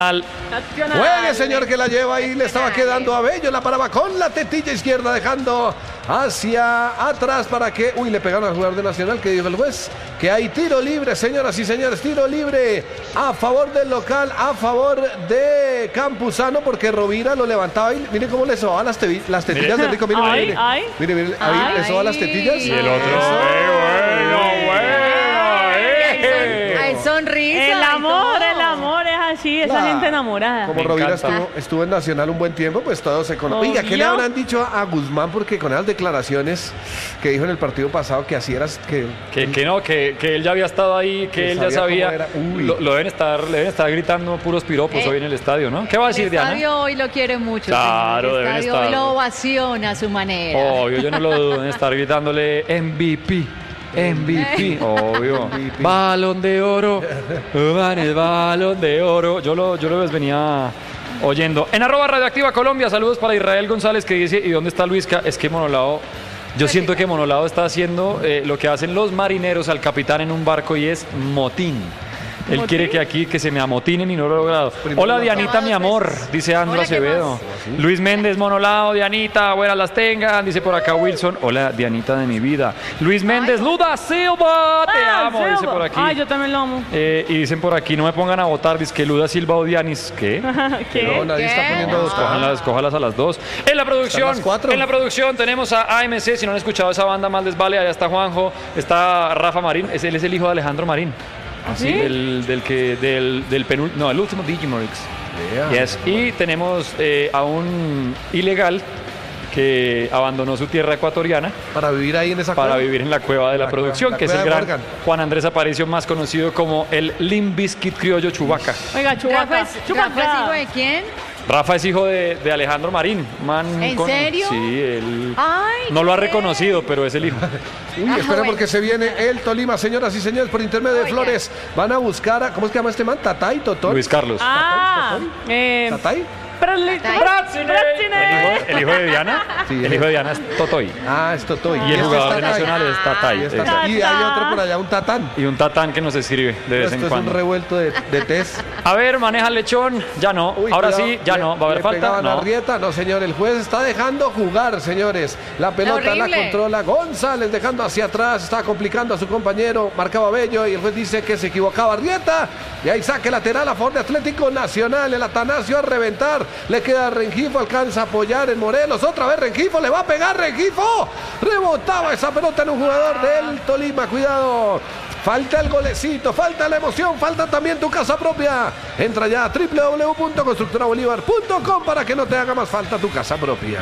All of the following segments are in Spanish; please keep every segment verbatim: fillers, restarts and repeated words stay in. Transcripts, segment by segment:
Juegue, señor, que la lleva y le estaba quedando a Bello. La paraba con la tetilla izquierda, dejando hacia atrás para que... Uy, le pegaron al jugador de Nacional, que dijo el juez que hay tiro libre, señoras y señores. Tiro libre a favor del local, a favor de Campuzano, porque Rovira lo levantaba y mire cómo le sobaba las, te las tetillas de Rico. Mire, ay, mire, ay. mire, mire, ahí Ay. le sobaba las tetillas. Y el otro, bueno, bueno, Ay, sonrisa. El y amor, todo. el amor es así, esa Claro. gente enamorada. Como Me Rovira encanta. estuvo, estuvo en Nacional un buen tiempo, pues todo se conoce. Oiga, ¿qué le Obvio. habrán dicho a, a Guzmán? Porque con esas declaraciones que dijo en el partido pasado que así eras, que... Que, que no, que, que él ya había estado ahí, que, Que él ya sabía sabía. cómo era. Uy. Lo, lo deben estar, le deben estar gritando puros piropos Eh. hoy en el estadio, ¿no? ¿Qué va a decir, El Diana? estadio hoy lo quiere mucho. Claro, señor. El deben estadio hoy estar. lo ovaciona a su manera. Obvio, yo no lo dudo, deben estar gritándole M V P. M V P, obvio. M V P. Balón de oro. Van el balón de oro. Yo lo, yo lo venía oyendo. En arroba Radioactiva Colombia, saludos para Israel González que dice, ¿y dónde está Luisca? Es que Monolao, yo siento que Monolao está haciendo eh, lo que hacen los marineros al capitán en un barco y es motín. Él ¿Motín? quiere que aquí que se me amotinen y no lo he logrado. Hola Dianita, mi amor, dice Andro Hola, ¿qué Acevedo. más? Luis Méndez, Monolao, Dianita, buenas las tengan, dice por acá Wilson. Hola Dianita de mi vida. Luis Méndez, Luda Silva, te Ah, amo, dice Silva. por aquí. Ay, yo también lo amo. Eh, y dicen por aquí, no me pongan a votar, dice que Luda Silva o Dianis. ¿Qué? ¿Qué? No, nadie ¿Qué? está poniendo No. dos cajas. Escójanlas, escójalas a las dos. En la producción, Están las cuatro. en la producción tenemos a A M C, si no han escuchado esa banda, mal les vale, allá está Juanjo, está Rafa Marín, es, él es el hijo de Alejandro Marín. ¿Sí? Del, del que, del, del penúltimo, no, el último Digimorix. Yeah. Yes. Y tenemos eh, a un ilegal que abandonó su tierra ecuatoriana Para vivir ahí en esa para cueva. vivir en la cueva de la, La producción, cueva- la que es cueva el de gran Morgan. Juan Andrés Aparicio, más conocido como el Limp Bizkit criollo Chubaca. Oiga, ¿Rafa Chubaca. es, Chubaca. Rafa es hijo de quién? Rafa es hijo de, de Alejandro Marín. Man ¿En serio? Sí, él Ay, no lo ha qué bien. reconocido, pero es el hijo. Uy, Ah, espera bueno. porque se viene el Tolima, señoras y señores, por intermedio de Oiga. Flores. Van a buscar a, ¿cómo es que llama este man? ¿Tatay, Totón? Luis Carlos. Ah, eh, ¿Tatay? Proli- Tatay. Bratzine. El hijo, el hijo de Diana. Sí, el hijo de Diana es Totoy. Ah, es Totoy. Y el este jugador es de Tatay. Nacional es Tatay. Y, este- exacto. y hay otro por allá, un Tatán. Y un tatán que nos escribe de vez Esto en es un cuando. revuelto de, de test. A ver, maneja el lechón. Ya no. Uy, Ahora cuidado, sí, ya le- no. ¿Va a haber le falta? pegaban a No. Arrieta. No, señor, el juez está dejando jugar, señores. La pelota la Horrible. controla González, dejando hacia atrás, está complicando a su compañero, marcaba Bello, y el juez dice que se equivocaba Arrieta. Y ahí saque lateral a favor de Atlético Nacional. El Atanasio a reventar. Le queda Rengifo, alcanza a apoyar en Morelos. Otra vez Rengifo, le va a pegar Rengifo. Rebotaba esa pelota en un jugador del Tolima. Cuidado. Falta el golecito, falta la emoción, falta también tu casa propia. Entra ya a doble u doble u doble u punto constructora bolívar punto com para que no te haga más falta tu casa propia.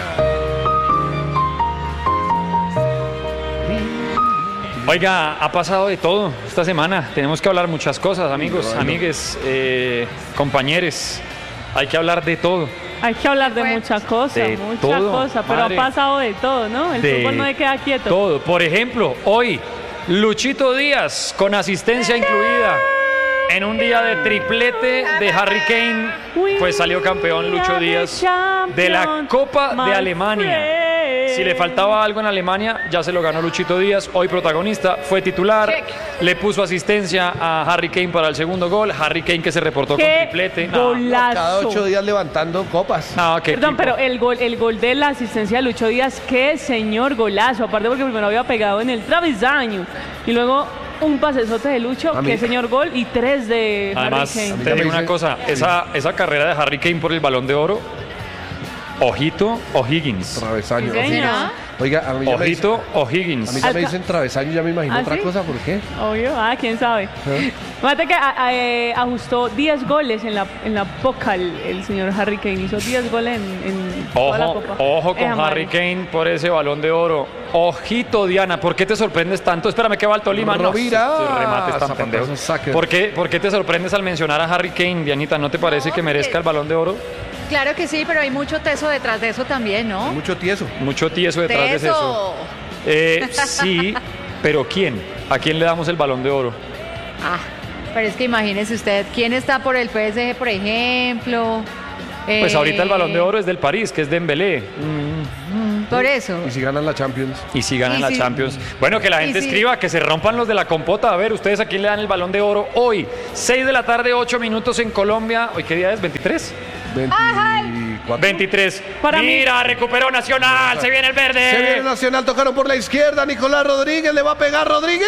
Oiga, ha pasado de todo esta semana. Tenemos que hablar muchas cosas, amigos, Bueno. amigues, eh, compañeros. Hay que hablar de todo. Hay que hablar de Bueno, muchas cosas, de muchas todo, cosas, pero madre. ha pasado de todo, ¿no? El de fútbol no se queda quieto. Todo. Por ejemplo, hoy, Luchito Díaz, con asistencia incluida, en un día de triplete de Harry Kane, pues salió campeón Lucho Díaz de la Copa de Alemania. Si le faltaba algo en Alemania, ya se lo ganó Luchito Díaz. Hoy protagonista, fue titular, Check. le puso asistencia a Harry Kane para el segundo gol. Harry Kane que se reportó con ¡Qué triplete. No, golazo! Cada ocho días levantando copas. no, qué Perdón, equipo. pero el gol, el gol de la asistencia de Lucho Díaz, qué señor golazo. Aparte porque primero había pegado en el travesaño y luego un pasesote de Lucho, A mí- qué señor gol, y tres de Además, Harry Kane. te digo me una dice- cosa, esa, esa carrera de Harry Kane por el Balón de Oro, ojito, O'Higgins. Travesaño. Sí, señor. Oiga, a mí ya me dicen, Ojito, a mí O'Higgins. ya me Alca- dicen travesaño, ya me imagino ¿Ah, otra sí? cosa, ¿por qué? Obvio, ah, quién sabe. Fíjate que a- a- eh, ajustó diez goles en la, en la Pokal el señor Harry Kane. Hizo diez goles en, en toda la Ojo, Copa. ojo con Esa madre. Harry Kane por ese Balón de Oro. Ojito, Diana, ¿por qué te sorprendes tanto? Espérame que va al Tolima. No, Rovira. estos remates tan Zapatazo, pendejos. saque. ¿Por qué, ¿Por qué te sorprendes al mencionar a Harry Kane, Dianita? ¿No te parece No, que merezca el porque- Balón de Oro? Claro que sí, pero hay mucho teso detrás de eso también, ¿no? Mucho tieso. Mucho tieso detrás de eso. Teso. Eh, sí, pero ¿quién? ¿A quién le damos el Balón de Oro? Ah, pero es que imagínese usted, ¿quién está por el P S G, por ejemplo? Pues Eh, ahorita el Balón de Oro es del París, que es Dembélé. Mm, Por eso. Y si ganan la Champions. Y si ganan Y la si- Champions. Bueno, que la y gente si- escriba, que se rompan los de la compota. A ver, ustedes a quién le dan el Balón de Oro hoy. seis de la tarde, ocho minutos en Colombia. ¿Hoy qué día es? ¿veintitrés? veinticuatro. veintitrés. Para mí- Mira, recuperó Nacional. Se viene el verde. Se viene Nacional, tocaron por la izquierda. Nicolás Rodríguez le va a pegar Rodríguez.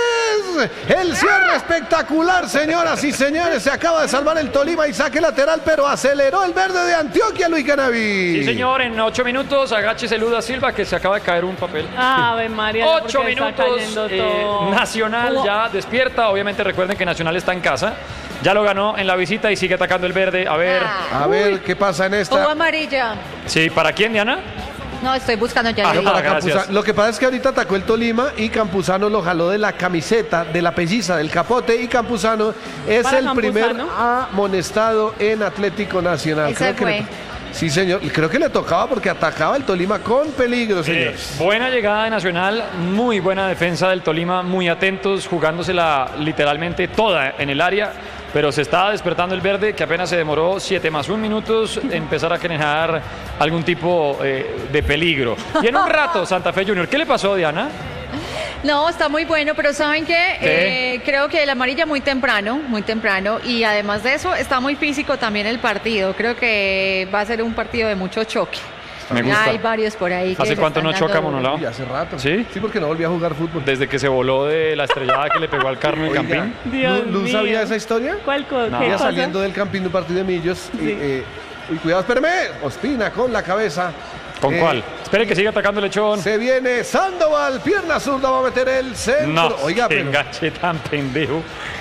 El cierre espectacular, señoras y señores. Se acaba de salvar el Tolima y saque lateral, pero aceleró el verde de Antioquia, Luis Canaví. Sí, señor, en ocho minutos, agáchese Luda Silva, que se acaba de caer un papel. Ave María. Ocho porque está minutos, cayendo eh, todo. Nacional Hubo- ya despierta. Obviamente recuerden que Nacional está en casa. Ya lo ganó en la visita y sigue atacando el verde. A ver, Ah, A ver qué pasa en hubo esta. amarilla. sí, ¿para quién, Diana? No, estoy buscando ya. Ah, le no, digo. para Campuza- gracias. Lo que pasa es que ahorita atacó el Tolima y Campuzano lo jaló de la camiseta, de la pelliza, del capote, y Campuzano es Para el primer Campuzano. amonestado en Atlético Nacional. Ese que le- fue. sí, señor, y creo que le tocaba porque atacaba el Tolima con peligro, Eh, señores. buena llegada de Nacional, muy buena defensa del Tolima, muy atentos, jugándosela literalmente toda en el área, pero se estaba despertando el verde, que apenas se demoró siete más un minutos en empezar a generar algún tipo eh, de peligro. Y en un rato, Santa Fe Junior, ¿qué le pasó, Diana? No, está muy bueno, pero ¿saben qué? ¿Qué? Eh, creo que el amarilla muy temprano, muy temprano, y además de eso está muy físico también el partido. Creo que va a ser un partido de mucho choque. Me Ya gusta. hay varios por ahí que ¿Hace se cuánto no están choca, dando duro. Monolao? Y hace rato. ¿Sí? Sí, porque no volvió a jugar fútbol. Desde que se voló de la estrellada que le pegó al Carmen Oiga, Campín. Dios ¿Lu, Lu mío. sabía esa historia? ¿Cuál co- No. qué Ella cosa? saliendo del Campín de un partido de Millos. Y, Sí. eh, uy, cuidado, espérame. Ospina con la cabeza. ¿Con Eh, cuál? Espere que siga atacando el lechón. Se viene Sandoval, pierna zurda, va a meter el centro. No, Oiga, qué pero enganche tan pendejo.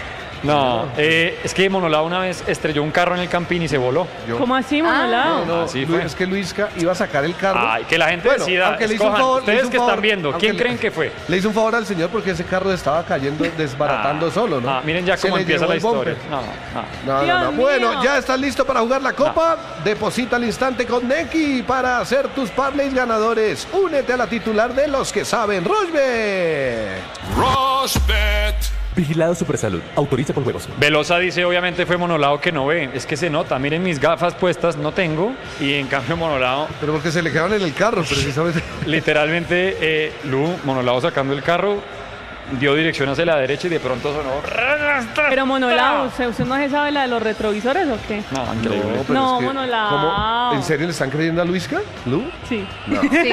No, eh, es que Monolao una vez estrelló un carro en el Campín y se voló. yo- ¿Cómo así, Ah. Monolao? No, Así Lu- fue. es que Luisca iba a sacar el carro. Ay, que la gente Bueno, decida, aunque le hizo un escojan. favor, le Ustedes hizo un que favor, están viendo, aunque ¿quién le- creen que fue? Le hizo un favor al señor porque ese carro estaba cayendo, desbaratando Ah, solo, ¿no? ah, miren ya Se cómo le empieza llevó la el bumper. historia. No, no. No, no, Dios no. mío. Bueno, ya estás listo para jugar la copa. Deposita al instante con Neki para hacer tus parlays ganadores. Únete a la titular de los que saben, Rochbet. Rosbet. Vigilado Supersalud. Autoriza con juegos. Velosa dice, obviamente fue Monolao que no ve. Es que se nota, miren mis gafas puestas, no tengo. Y en cambio Monolao, Pero porque se le quedaron en el carro, precisamente. literalmente, eh, Lu, Monolao sacando el carro, dio dirección hacia la derecha y de pronto sonó. Pero Monolao, ¿usted, usted no se sabe la de los retrovisores o qué? No, increíble. No, pero No, es que, Monolao. ¿cómo? ¿En serio le están creyendo a Luisca? ¿Lu? Sí. Sí.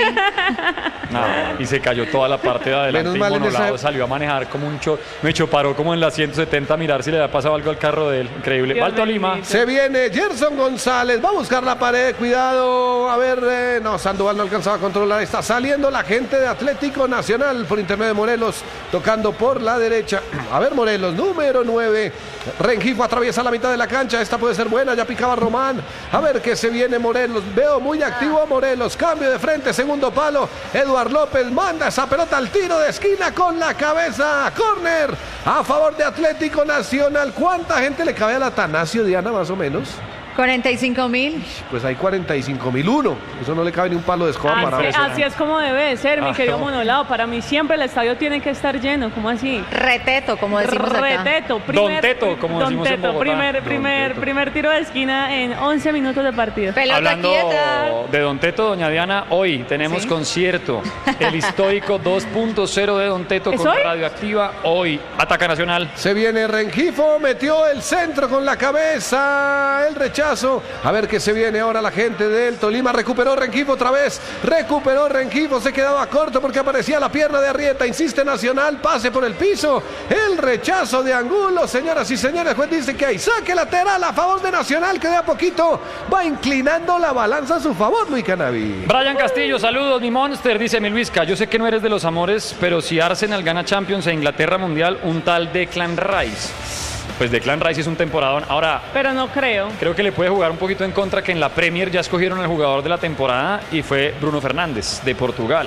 No, y se cayó toda la parte de adelante Menos y mal en Monolao esa- salió a manejar como un cho... Me echó paró como en la ciento setenta a mirar si le había pasado algo al carro de él. Increíble. Dios Va al Tolima. bendito. Se viene Gerson González, va a buscar la pared, cuidado, a ver, eh, no, Sandoval no alcanzaba a controlar, está saliendo la gente de Atlético Nacional por intermedio de Morelos, tocando por la derecha, a ver Morelos, número nueve, Rengifo atraviesa la mitad de la cancha, esta puede ser buena, ya picaba Román, a ver que se viene Morelos, veo muy activo a Morelos, cambio de frente, segundo palo, Eduard López manda esa pelota al tiro de esquina con la cabeza, córner a favor de Atlético Nacional. ¿Cuánta gente le cabe al Atanasio, Diana, más o menos? cuarenta y cinco mil. Pues hay cuarenta y cinco mil uno. Eso no le cabe ni un palo de escoba para Así, eso. así es como debe de ser, mi Ah, querido no. Monolao. Para mí siempre el estadio tiene que estar lleno. ¿Cómo así? Reteto, como decimos acá. Reteto, Don Teto, como Don decimos en Teto, Bogotá. primer, Don primer, Teto. primer tiro de esquina en once minutos de partido. Pelota Hablando quieta. de Don Teto, doña Diana, hoy tenemos Sí. concierto. El histórico dos punto cero de Don Teto ¿Es con hoy? Radioactiva. Hoy, Ataca Nacional. Se viene Rengifo, metió el centro con la cabeza, el rechazo. A ver qué se viene ahora la gente del Tolima. Recuperó Rengifo otra vez. Recuperó Rengifo, se quedaba corto porque aparecía la pierna de Arrieta. Insiste Nacional, pase por el piso. El rechazo de Angulo, señoras y señores. El juez dice que hay saque lateral a favor de Nacional, que de a poquito va inclinando la balanza a su favor, Luis Canaví. Brian Castillo, saludos, mi Monster, dice mi Luisca. Yo sé que no eres de los amores, pero si Arsenal gana Champions e Inglaterra Mundial, un tal Declan Rice. Pues Declan Rice es un temporadón. Ahora, Pero no creo. creo que le puede jugar un poquito en contra que en la Premier ya escogieron al jugador de la temporada y fue Bruno Fernández, de Portugal.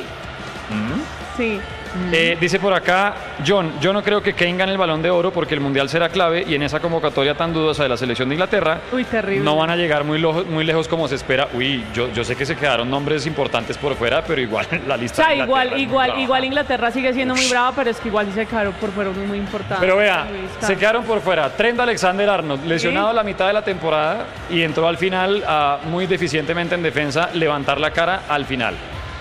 Sí. Eh, dice por acá, John, yo no creo que Kane gane el Balón de Oro porque el Mundial será clave y en esa convocatoria tan dudosa de la selección de Inglaterra Uy, terrible. no van a llegar muy, lo- muy lejos como se espera. Uy, yo, yo sé que se quedaron nombres importantes por fuera, pero igual la O lista sea, de Inglaterra igual, es muy igual, brava. igual Inglaterra sigue siendo muy brava, pero es que igual sí se quedaron por fuera muy, muy importante. Pero vea, Luisca. se quedaron por fuera. Trent Alexander-Arnold, lesionado Sí. a la mitad de la temporada y entró al final a, muy deficientemente en defensa, levantar la cara al final.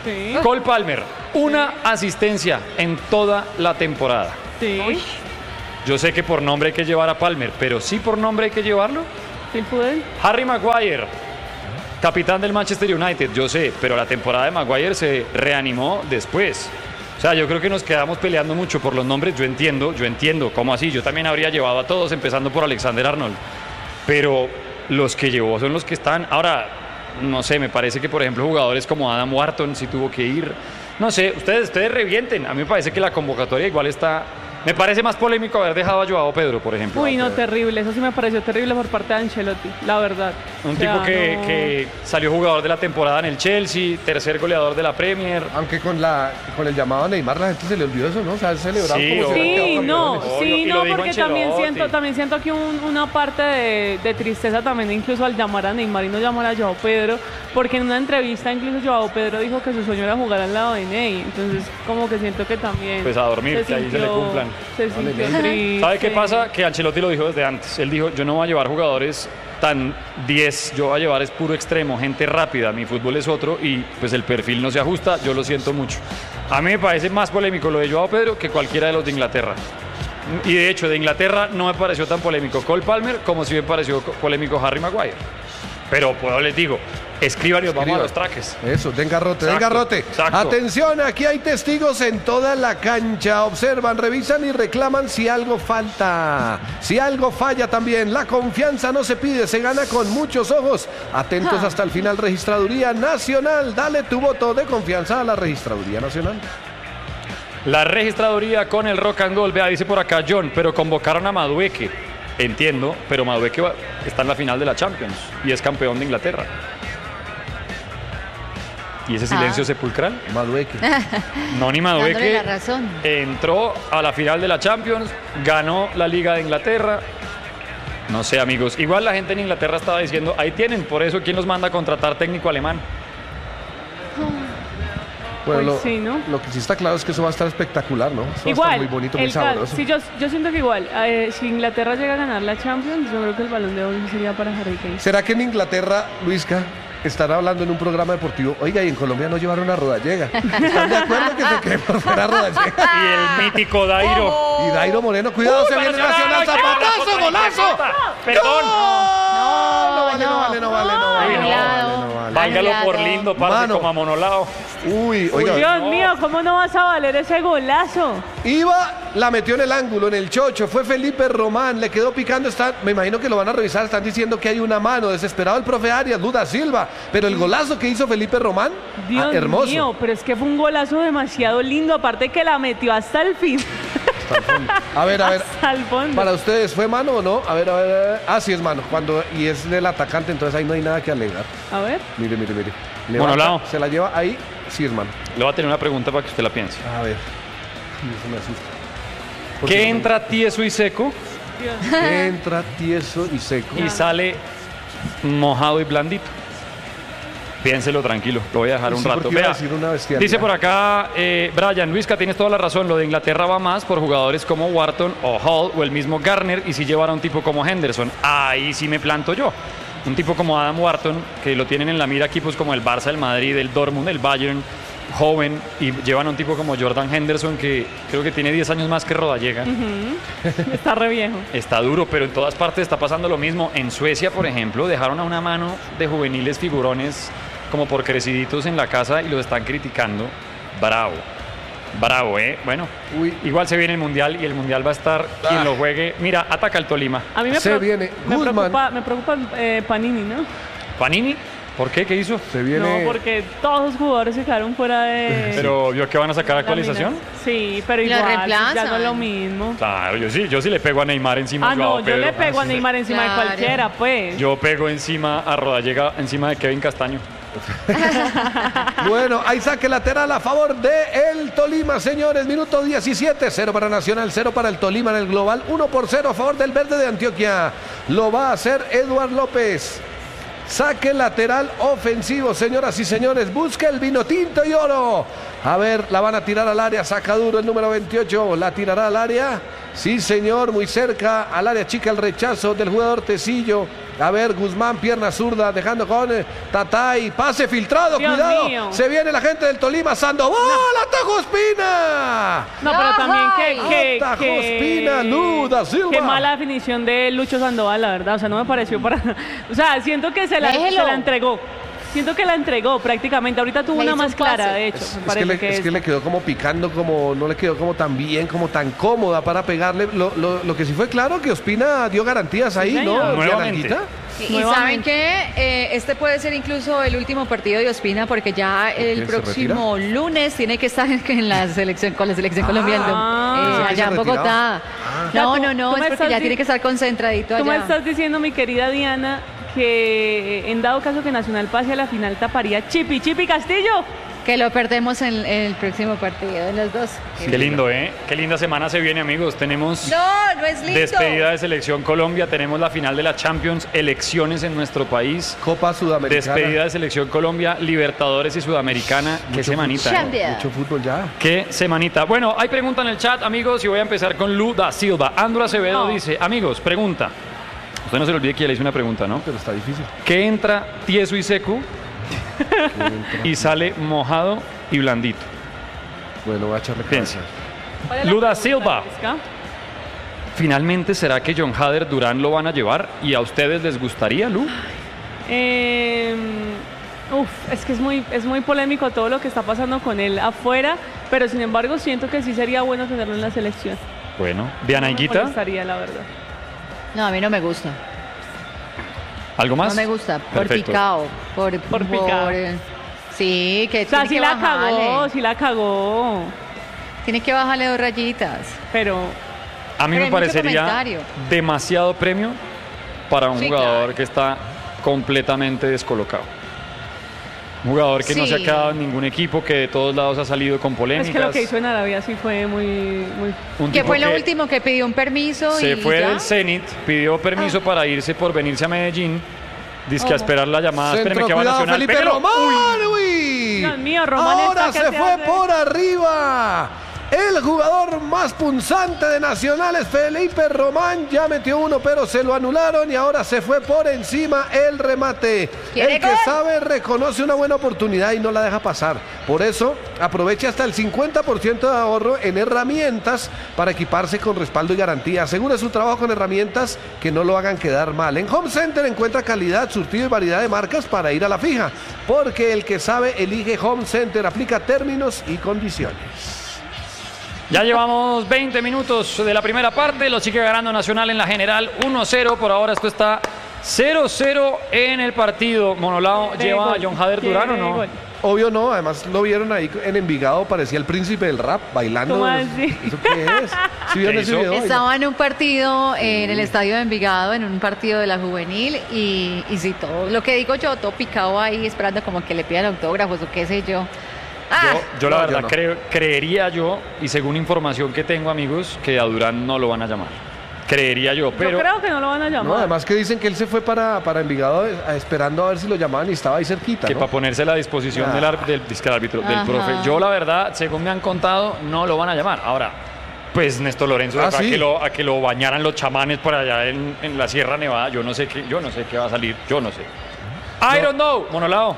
Sí. Cole Palmer, una asistencia en toda la temporada. Sí. Yo sé que por nombre hay que llevar a Palmer, pero sí por nombre hay que llevarlo. Phil Foden. Harry Maguire, capitán del Manchester United, yo sé, pero la temporada de Maguire se reanimó después. O sea, yo creo que nos quedamos peleando mucho por los nombres. Yo entiendo, yo entiendo, ¿cómo así? Yo también habría llevado a todos, empezando por Alexander Arnold. Pero los que llevó son los que están. Ahora, no sé, me parece que, por ejemplo, jugadores como Adam Wharton sí tuvo que ir. No sé, ustedes, ustedes revienten. A mí me parece que la convocatoria igual está... Me parece más polémico haber dejado a Joao Pedro, por ejemplo. Uy, no, terrible. Eso sí me pareció terrible por parte de Ancelotti, la verdad. Un O sea, tipo que, no- que salió jugador de la temporada en el Chelsea, tercer goleador de la Premier. Aunque con la con el llamado a Neymar la gente se le olvidó eso, ¿no? O sea, celebraron Sí, como si hubieran Sí, quedado no, campeones. Obvio, y sí, lo no, dijo porque también Ancelotti. siento, también siento que un- una parte de, de tristeza también incluso al llamar a Neymar y no llamar a Joao Pedro, porque en una entrevista incluso Joao Pedro dijo que su sueño era jugar al lado de Ney, entonces como que siento que también Pues a dormir, que ahí se le cumplan. Se sintió triste. ¿Sabe qué pasa? Que Ancelotti lo dijo desde antes. Él dijo, yo no voy a llevar jugadores tan diez, yo voy a llevar es puro extremo, gente rápida, mi fútbol es otro y pues el perfil no se ajusta, yo lo siento mucho. A mí me parece más polémico lo de Joao Pedro que cualquiera de los de Inglaterra. Y de hecho, de Inglaterra no me pareció tan polémico Cole Palmer como si me pareció co- polémico Harry Maguire. Pero pues les digo, escriban y os vamos a Escriban. los traques. Eso, den garrote, den Exacto, garrote. exacto. Atención, aquí hay testigos en toda la cancha. Observan, revisan y reclaman si algo falta. Si algo falla también. La confianza no se pide, se gana con muchos ojos. Atentos Ah. hasta el final, Registraduría Nacional. Dale tu voto de confianza a la Registraduría Nacional. La registraduría con el rock and roll, vea, dice por acá John, pero convocaron a Madueke. Entiendo, pero Madueke va- está en la final de la Champions y es campeón de Inglaterra. ¿Y ese silencio Ah. sepulcral? Madueque. No, ni Dándole Madueke. la razón. Entró a la final de la Champions, ganó la Liga de Inglaterra. No sé, amigos. Igual la gente en Inglaterra estaba diciendo, ahí tienen, por eso ¿quién los manda a contratar técnico alemán? Bueno, Pues lo, sí, ¿no? lo que sí está claro es que eso va a estar espectacular, ¿no? Eso va a estar Igual, muy bonito, el muy cal- sabroso. sí, yo, yo siento que igual, eh, si Inglaterra llega a ganar la Champions, yo creo que el Balón de Oro sería para Harry Kane. ¿Será que en Inglaterra, Luisca, están hablando en un programa deportivo? Oiga, y en Colombia no llevaron a Rodallega. ¿Están de acuerdo que se quede por fuera Rodallega? Y el mítico Dairo. Y Dairo Moreno, cuidado, se Uy, viene Nacional, Nacional, zapatazo, Nacional, golazo. Perdón. No, no vale, no vale, no vale, no vale, no Anulado. vale, no vale. Vángalo por Anulado. lindo, parce, Mano. como amonolado. Uy, Uy, oiga, Dios no. mío, ¿cómo no vas a valer ese golazo? iba, la metió en el ángulo, en el chocho, fue Felipe Román, le quedó picando, está, me imagino que lo van a revisar, están diciendo que hay una mano, desesperado el profe Arias, Duda Silva, pero el golazo que hizo Felipe Román, Dios ah, hermoso. mío, pero es que fue un golazo demasiado lindo, aparte que la metió hasta el fin. A ver, a ver, Hasta el fondo. para ustedes, ¿fue mano o no? A ver, a ver, a ver. Ah, sí es mano, cuando, y es del atacante, entonces ahí no hay nada que alegar. A ver. Mire, mire, mire. Bueno, Lao. se la lleva ahí, sí es mano. Le voy a tener una pregunta para que usted la piense. A ver, Ay, eso me asusta. Porque ¿Qué no- entra tieso y seco que entra tieso y seco. y sale mojado y blandito? Piénselo tranquilo, lo voy a dejar un Sí, rato. porque iba a Vea, decir una bestialidad. dice por acá eh, Brian, Luisca, tienes toda la razón, lo de Inglaterra va más por jugadores como Wharton o Hall o el mismo Garner y si llevara a un tipo como Henderson, ahí sí me planto yo. Un tipo como Adam Wharton, que lo tienen en la mira equipos como el Barça, el Madrid, el Dortmund, el Bayern, joven, y llevan a un tipo como Jordan Henderson, que creo que tiene diez años más que Rodallega. Está re viejo. Está duro, pero en todas partes está pasando lo mismo. En Suecia, por ejemplo, dejaron a una mano de juveniles figurones como por creciditos en la casa y los están criticando. Bravo. Bravo, ¿eh? Bueno, Uy. igual se viene el Mundial y el Mundial va a estar quien Ah. lo juegue. Mira, ataca el Tolima. A mí me, Se pro- viene me Guzmán. preocupa, me preocupa eh, Panini, ¿no? Panini, ¿por qué? ¿Qué hizo? Se viene. No, porque todos los jugadores se quedaron fuera de... Pero vio que van a sacar actualización. Sí, pero Lo igual, ya reemplazan. no es lo mismo. Claro, yo sí, yo sí le pego a Neymar encima Ah, a Joao no, yo Pedro. le pego a Ah, sí. Neymar encima Claro. de cualquiera, pues. Yo pego encima a Rodallega, encima de Kevin Castaño. Bueno, hay saque lateral a favor de el Tolima, señores. Minuto diecisiete, cero para Nacional, cero para el Tolima en el global, uno por cero a favor del Verde de Antioquia. Lo va a hacer Eduard López. Saque lateral ofensivo, señoras y señores. Busca el vino tinto y oro. A ver, la van a tirar al área. Saca duro el número veintiocho. La tirará al área. Sí, señor, muy cerca al área chica el rechazo del jugador Tecillo. A ver, Guzmán, pierna zurda, dejando con eh, Tatay. Pase filtrado, Dios cuidado. mío. Se viene la gente del Tolima, Sandoval, atajó Ospina. No, pero también que, que, Atajó que, Ospina, Luda Silva. Qué mala definición de Lucho Sandoval, la verdad. O sea, no me pareció para. O sea, siento que se la, se Déjelo. la entregó. Siento que la entregó prácticamente. Ahorita tuvo Le una hizo más un clara, pase. de hecho. Es, me es parece que, le, que es es- que le quedó como picando, como no le quedó como tan bien, como tan cómoda para pegarle. Lo, lo, lo que sí fue claro que Ospina dio garantías ahí, señor. ¿no? De Nuevamente. Aranguita. Y, y Nuevamente. saben que eh, este puede ser incluso el último partido de Ospina porque ya el se próximo lunes tiene que estar en la selección con la selección Ah, colombiana ah. eh, Pensé que allá se en Bogotá. Ya, No, tú- no, tú no, me es porque estás ya di- tiene que estar concentradito Tú me allá. estás diciendo, mi querida Diana, que en dado caso que Nacional pase a la final taparía Chipi, Chipi Castillo. Que lo perdemos en, en el próximo partido de los dos. Qué lindo, ¿eh? Qué linda semana se viene, amigos. Tenemos No, no es lindo. despedida de Selección Colombia, tenemos la final de la Champions, elecciones en nuestro país, Copa Sudamericana. despedida de Selección Colombia, Libertadores y Sudamericana. Qué semanita, ¿eh? Champions. Mucho fútbol ya. Qué semanita. Bueno, hay pregunta en el chat, amigos, y voy a empezar con Lu da Silva. Andro Acevedo No. dice, amigos, pregunta. Usted no se le olvide que ya le hice una pregunta, ¿no? Pero está difícil. ¿Qué entra tieso y seco y sale mojado y blandito? Bueno, voy a echarle Piensa. cabeza. ¿Cuál es la Luda pregunta, Silva. Luisca? Finalmente, ¿será que John Hader Durán lo van a llevar? ¿Y a ustedes les gustaría, Lu? Eh, uf, es que es muy, es muy polémico todo lo que está pasando con él afuera, pero sin embargo siento que sí sería bueno tenerlo en la selección. Bueno, Diana No me Higuita, molestaría, la verdad. No, a mí no me gusta. ¿algo más? No me gusta. Por Perfecto. picao. Por, Por picao. eh, sí, que O sea, tiene sí que la bajarle. cagó, sí la cagó, Tiene que bajarle dos rayitas. pero A mí Pero me hay mucho parecería comentario. demasiado premio para un Sí, jugador claro. que está completamente descolocado. Un jugador que no se ha Sí. quedado en ningún equipo, que de todos lados ha salido con polémicas. es que lo que hizo en Arabia sí fue muy, muy Un Que tipo fue lo que último que pidió un permiso Se y fue ya. del Zenit, pidió permiso para irse por venirse a Medellín. Dice que a Ojo. esperar la llamada. Espéreme Centro, que va cuidado, Nacional. Felipe Pégalo. Román, uy. Dios mío, Román Ahora está se que se fue hace. por arriba. El jugador más punzante de Nacionales, Felipe Román, ya metió uno, pero se lo anularon y ahora se fue por encima el remate. ¿Quiere El que gol? sabe reconoce una buena oportunidad y no la deja pasar. Por eso, aproveche hasta el cincuenta por ciento de ahorro en herramientas para equiparse con respaldo y garantía. Asegure su trabajo con herramientas que no lo hagan quedar mal. En Home Center encuentra calidad, surtido y variedad de marcas para ir a la fija. Porque el que sabe elige Home Center, aplica términos y condiciones. Ya llevamos veinte minutos de la primera parte. Lo sigue ganando Nacional en la general uno cero. Por ahora esto está cero cero en el partido. Monolao Quiere lleva a gol, John Hader Durán o quiere no. gol. Obvio no, además lo vieron ahí en Envigado, parecía el príncipe del rap, bailando. ¿Cómo así? ¿Eso qué es? ¿Sí vieron ¿Qué ese hizo? video? Estaba en un partido eh, en el estadio de Envigado, en un partido de la juvenil, y, y sí, todo lo que digo yo, todo picado ahí, esperando como que le pidan autógrafos o qué sé yo. Ah, Yo, yo la No, verdad yo no. creo- creería yo, y según información que tengo, amigos, que a Durán no lo van a llamar. Creería yo, pero Yo creo que no lo van a llamar. No, además que dicen que él se fue para, para Envigado eh, esperando a ver si lo llamaban y estaba ahí cerquita, que ¿no? para ponerse a la disposición Ah. del, ar- del, disque del árbitro, del Ajá. profe. Yo la verdad, según me han contado, no lo van a llamar. Ahora, pues Néstor Lorenzo Ah, fue a, sí. que lo, a que lo bañaran los chamanes por allá en, en la Sierra Nevada. Yo no sé qué, yo no sé qué va a salir, yo no sé. I don't know, Monolao.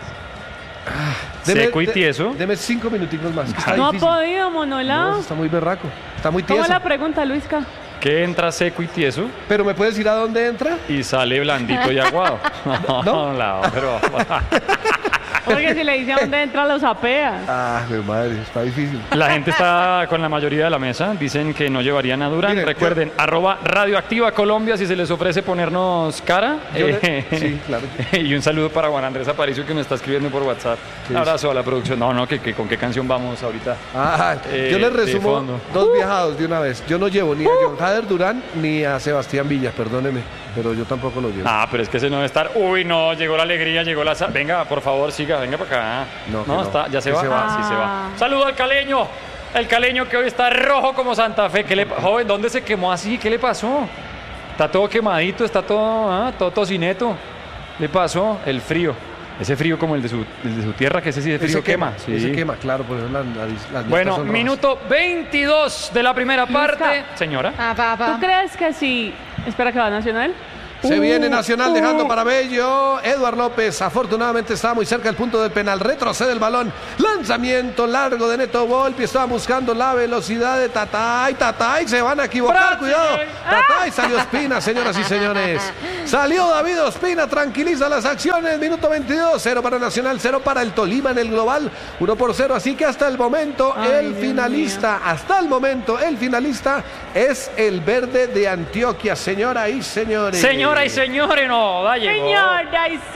Seco y de- tieso. Deme cinco minuticos más. que está no ha difícil. podido, No, Monolao. está muy berraco. Está muy ¿Cómo tieso. es la pregunta, Luisca? Que entra seco y tieso Pero ¿me puedes decir a dónde entra? y sale blandito y aguado. ¿No? Monolao, pero Porque si le dice a dónde entra, lo sapea. Ah, mi madre, está difícil. la gente está con la mayoría de la mesa. Dicen que no llevarían a Durán. Miren, Recuerden, arroba Radioactiva Colombia si se les ofrece ponernos cara. Yo le- Eh, sí, claro. Y un saludo para Juan Andrés Aparicio que me está escribiendo por WhatsApp. Un abrazo a la producción. No, no, que, que con qué canción vamos ahorita. Ah, Eh, yo les de resumo fondo. dos viajados de una vez. Yo no llevo ni a John Hader Durán ni a Sebastián Villa, perdóneme, pero yo tampoco lo llevo. Ah, pero es que ese no debe estar. Uy, no, llegó la alegría, llegó la. sa- Venga, por favor, siga, venga para acá. No, que no. está, ya se Que va. se va. Ah, sí, se va. Ah. Saludo al caleño. El caleño que hoy está rojo como Santa Fe. ¿Qué le, pa- joven, ¿dónde se quemó así? ¿Qué le pasó? Está todo quemadito, está todo, ah, todo tocineto. ¿Le pasó? El frío. Ese frío como el de su, el de su tierra, que ese sí de frío Ese quema, Sí. ese quema, claro, por eso las, las, las Bueno, listas son rojas. minuto veintidós de la primera parte. Señora. ah, papá. ¿Tú crees que si... Espera que va a Nacional. Se viene Nacional dejando para Bello. Eduard López afortunadamente estaba muy cerca del punto del penal. Retrocede el balón. Lanzamiento largo de Neto Volpi. Estaba buscando la velocidad de Tatay. Tatay se van a equivocar. Cuidado. Tatay salió Ospina, señoras y señores. Salió David Ospina. Tranquiliza las acciones. Minuto veintidós. Cero para Nacional, cero para el Tolima en el global. uno por cero. Así que hasta el momento Ay, el Dios finalista, mío. hasta el momento el finalista es el Verde de Antioquia, señora y señores. Señora y señores, no, da llegó. Señora y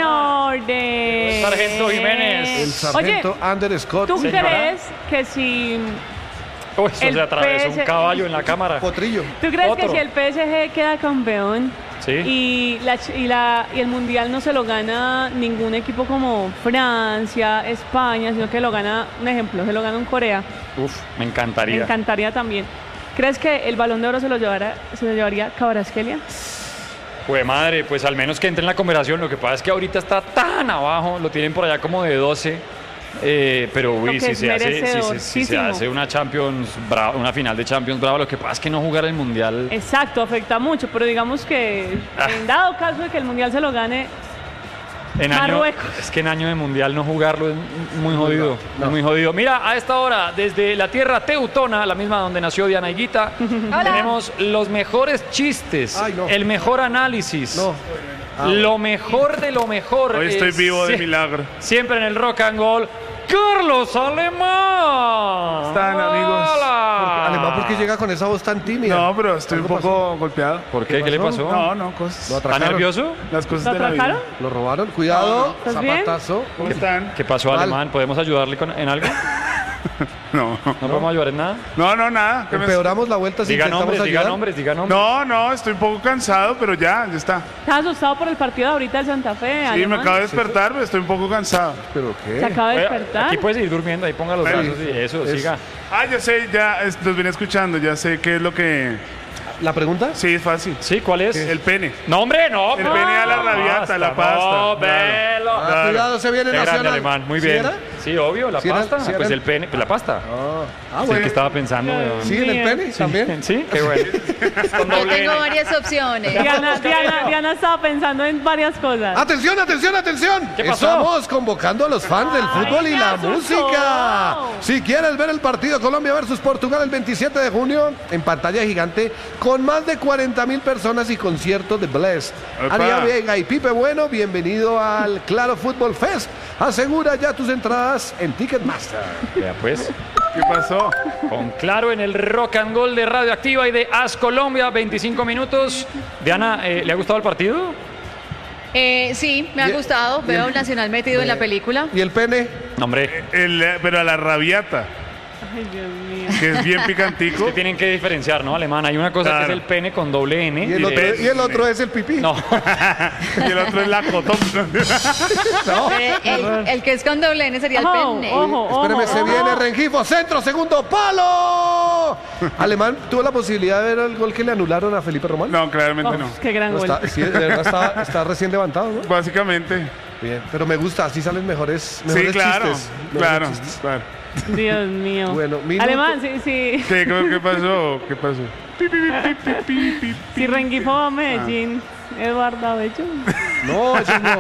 señores. Sargento El Jiménez. sargento Oye, Ander Scott. ¿tú Señora. crees que si... Uy, eso el se atravesó P S un caballo en la cámara. Potrillo. ¿Tú crees Otro. que si el P S G queda campeón Sí. y, la, ch- y, la, y el Mundial no se lo gana ningún equipo como Francia, España, sino que lo gana, un ejemplo, se lo gana un Corea? Uf, me Me encantaría. encantaría también. ¿Crees que el Balón de Oro se lo, llevara, se lo llevaría Kvaratskhelia? Pues madre, pues al menos que entre en la conversación. Lo que pasa es que ahorita está tan abajo, lo tienen por allá como de doce. Eh, pero uy, Lo que si es se, hace, si, se- si se merecedorcísimo. hace una Champions brava, una final de Champions brava, lo que pasa es que no jugar el Mundial. Exacto, afecta mucho, pero digamos que Ah. en dado caso de que el Mundial se lo gane, En año, Marruecos. es que en año de Mundial no jugarlo es muy jodido, es muy jodido. Mira, a esta hora, desde la tierra teutona, la misma donde nació Diana Higuita, tenemos los mejores chistes, Ay, no. el mejor análisis, No. lo mejor de lo mejor. Hoy estoy eh, vivo de sie- milagro. Siempre en el Rock and Roll, Carlos Alemán. Están, amigos. Hola. Alemán, ¿por qué llega con esa voz tan tímida? No, pero estoy un ¿Algo poco golpeado. ¿Por qué? ¿Qué le pasó? No, no, cosas. Lo ¿Está atracaron. nervioso? Las cosas ¿lo de la vida. atracaron? Lo robaron. Cuidado. ¿Estás bien? Zapatazo. ¿Cómo están? ¿Qué pasó, Mal. Alemán? ¿Podemos ayudarle con- en algo? No, ¿No podemos ayudar en nada? no, no, nada. ¿Qué me- Empeoramos la vuelta si Diga intentamos nombres, diga ayudar. nombres, diga nombres. No, no, estoy un poco cansado, pero ya, ya está. ¿Estás asustado por el partido de ahorita del Santa Fe? Sí, me Alemán? acabo de despertar, pero estoy un poco cansado. ¿Pero ¿Se qué? acaba de Oye, despertar? Aquí puedes ir durmiendo, ahí ponga los Sí. brazos y eso, Es- siga. Ah, ya sé, ya es- los vine escuchando, ya sé qué es lo que... ¿La pregunta? Sí, es fácil. Sí, ¿cuál es? El pene. No, hombre, no. El pene a la rabiata, la pasta. No, Claro. velo. Ah, Claro. cuidado, se viene Qué grande, Nacional. Alemán, muy ¿Sí bien. era? Sí, obvio, la ¿Sí era- pasta. sí era Pues el- el pene, pues la pasta. Ah, Sí, bueno. que estaba pensando. weón. Sí, en el pene también. Sí, qué bueno. Con Yo doble tengo N. varias opciones. Diana, Diana, Diana estaba pensando en varias cosas. Atención, atención, atención. ¿Qué pasó? Estamos convocando a los fans del Ay, fútbol y me la asustó. música. Si quieres ver el partido Colombia versus Portugal el veintisiete de junio en pantalla gigante con más de cuarenta mil personas y conciertos de Bless, Epa. Aria Vega y Pipe Bueno, bienvenido al Claro Fútbol Fest. Asegura ya tus entradas en Ticketmaster. Vea pues, ¿Qué pasó? con Claro en el Rock and Roll de Radioactiva y de As Colombia, veinticinco minutos. Diana, eh, ¿le ha gustado el partido? Eh, sí, me ha Y- gustado. y Veo el- Nacional metido en la película. ¿Y el pene? No, hombre, El, pero a la rabiata, Ay, Dios mío. que es bien picantico. que tienen que diferenciar, ¿no, Alemán? Hay una cosa que Claro. es el pene con doble N. Y el, de- otro, y el otro es el pipí. No, Y el otro es la cotón. No. Pero el, el que es con doble N sería el Ojo, pene. ojo, Espéreme, ojo, se ojo. viene Rengifo, centro, segundo palo. Alemán, ¿tuvo la posibilidad de ver el gol que le anularon a Felipe Román? No, claramente Oh, no. Qué gran No gol. está, sí, de verdad está, está recién levantado, ¿no? Básicamente. Bien, pero me gusta, así salen mejores, Sí, mejores claro. chistes. mejores Claro, chistes. claro. Dios mío. Bueno, minuto- Alemán, sí, sí. ¿Qué, qué, qué pasó? ¿Qué pasó? Si Rengifo va a Medellín, Eduardo Abello. No, eso no.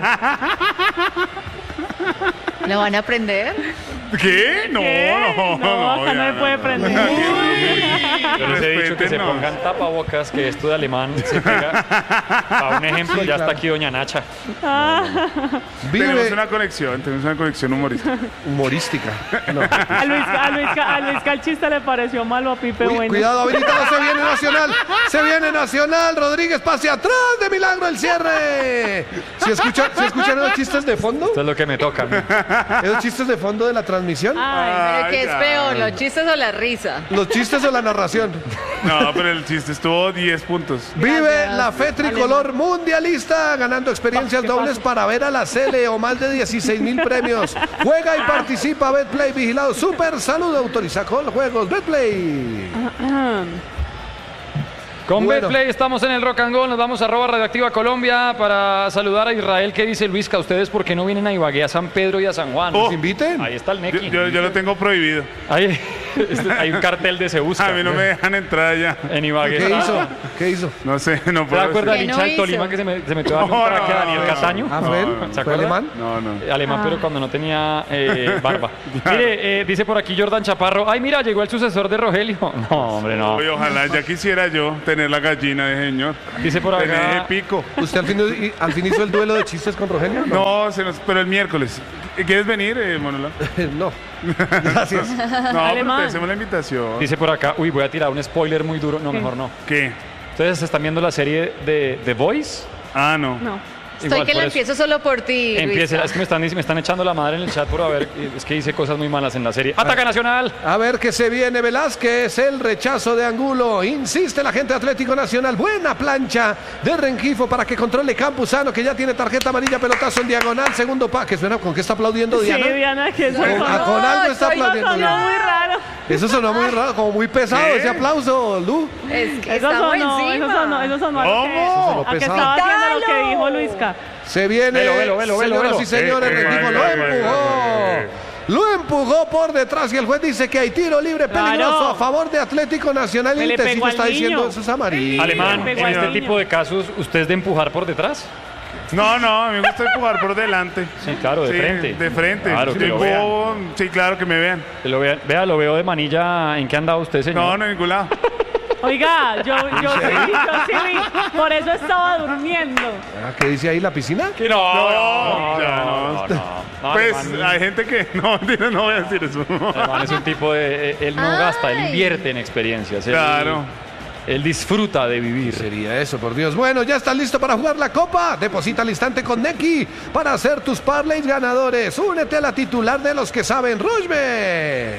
¿Lo van a aprender? ¿Qué? No, ¿Qué? no, No, acá no ya, se puede prender. yo les he dicho que se Respétenos. pongan tapabocas, que esto de alemán se pega. A un ejemplo, Sí, ya claro. está aquí doña Nacha. Vive Tenemos una conexión, tenemos una conexión humorística. humorística. No. A Luis, a, Luis, a Luis Calchista le pareció malo a Pipe Uy, Bueno. cuidado, habilitado, se viene Nacional. Se viene Nacional. Rodríguez pase atrás de milagro el cierre. ¿Si escuchan, si escuchan los chistes de fondo? Esto es lo que me toca. a mí. ¿Esos chistes de fondo de la transmisión? Ay, Pero ¿qué es ya. peor, los chistes o la risa? ¿Los chistes o la narración? No, pero el chiste estuvo diez puntos. Vive Gracias. la fe tricolor mundialista, ganando experiencias ¿Qué dobles pasa? para ver a la Cele o más de dieciséis mil premios. Juega y participa Betplay, vigilado Super Salud, autoriza con juegos Betplay. Con Bueno. Betplay estamos en el Rock and Roll, nos vamos a arroba Radioactiva Colombia para saludar a Israel. ¿Qué dice Luisca? ¿Ustedes por qué no vienen a Ibagué, a San Pedro y a San Juan? Oh. ¿Nos inviten? Ahí está el Yo, Neki. yo, yo lo tengo prohibido. Ahí. Hay un cartel de Se Busca. A mí no me dejan entrar allá. En Ibagué. ¿Qué hizo? ¿Qué hizo? No sé, no ¿Se puedo acuerda del ¿Qué hincha no del hizo? Tolima que se, me- se metió a darle un No, traje a no, Daniel no, Castaño? Ah, ¿fue él? ¿Se ¿Fue acuerda? alemán? No, no. Eh, Alemán, pero cuando no tenía eh, barba. Mire, eh, dice por aquí Jordan Chaparro. Ay, mira, llegó el sucesor de Rogelio. No, hombre, no. Uy, ojalá ya quisiera yo tener la gallina de señor. Dice por Tener ese acá. pico. ¿Usted al fin, al fin hizo el duelo de chistes con Rogelio? No, se nos, pero el miércoles. ¿Quieres venir, eh, Monola? No. Gracias. No, pero Alemán. te hacemos la invitación. Dice por acá. Uy, voy a tirar un spoiler muy duro. No, mejor no. ¿Qué? Ustedes están viendo la serie de The Voice. Ah, no. No. Estoy Igual que por la eso. empiezo solo por ti. Empiece, Luisa. es que me están, me están echando la madre en el chat por haber. Es que hice cosas muy malas en la serie. ¡Ataca Nacional! A ver qué se viene Velázquez, el rechazo de Angulo. Insiste la gente de Atlético Nacional. Buena plancha de Rengifo para que controle Campuzano, que ya tiene tarjeta amarilla, pelotazo en diagonal. Segundo pa. ¿Qué suena? ¿Con qué está aplaudiendo Sí, Diana? Diana, que eso Con, sonó, ah, con algo está soy- aplaudiendo. sonó Diana. muy raro. Eso sonó muy raro, como muy pesado ¿Qué? ese aplauso, Lu. Es que Eso estamos sonó, eso encima. sonó, eso sonó a lo que, ¿Cómo? Sonó a que pesado. estaba haciendo lo que ¡Quítalo! dijo Luisca. Se viene, Velo, velo, velo, velo, señoras velo. y señores, Eh, eh, Rengifo eh, lo eh, empujó. eh, Lo empujó por detrás y el juez dice que hay tiro libre Claro. peligroso a favor de Atlético Nacional. Que Y le el tecito pegó al está diciendo niño. eso es amarillo. Alemán, pegó en al este niño. tipo de casos, ¿usted es de empujar por detrás? No, no, a mí me gusta empujar por delante. Sí, claro, de Sí, frente. De frente. Claro, Sí, que lo bobo, vean. sí, claro, que me vean. Que lo vea, vea, lo veo de manilla. ¿En qué andaba usted, señor? No, no, en ningún lado. Oiga, yo, yo, sí, yo sí vi, por eso estaba durmiendo. Ah, ¿qué dice ahí la piscina? Que no, No, ya no, no. no, no, Pues Alemán, hay gente que. No, mentira, no voy a decir eso. Alemán es un tipo de. eh, Él no Ay. gasta, él invierte en experiencias. Él- Claro. Él disfruta de vivir. Sería eso, por Dios. Bueno, ya estás listo para jugar la copa. Deposita al instante con Neki para hacer tus parlays ganadores. Únete a la titular de los que saben, Rushbe.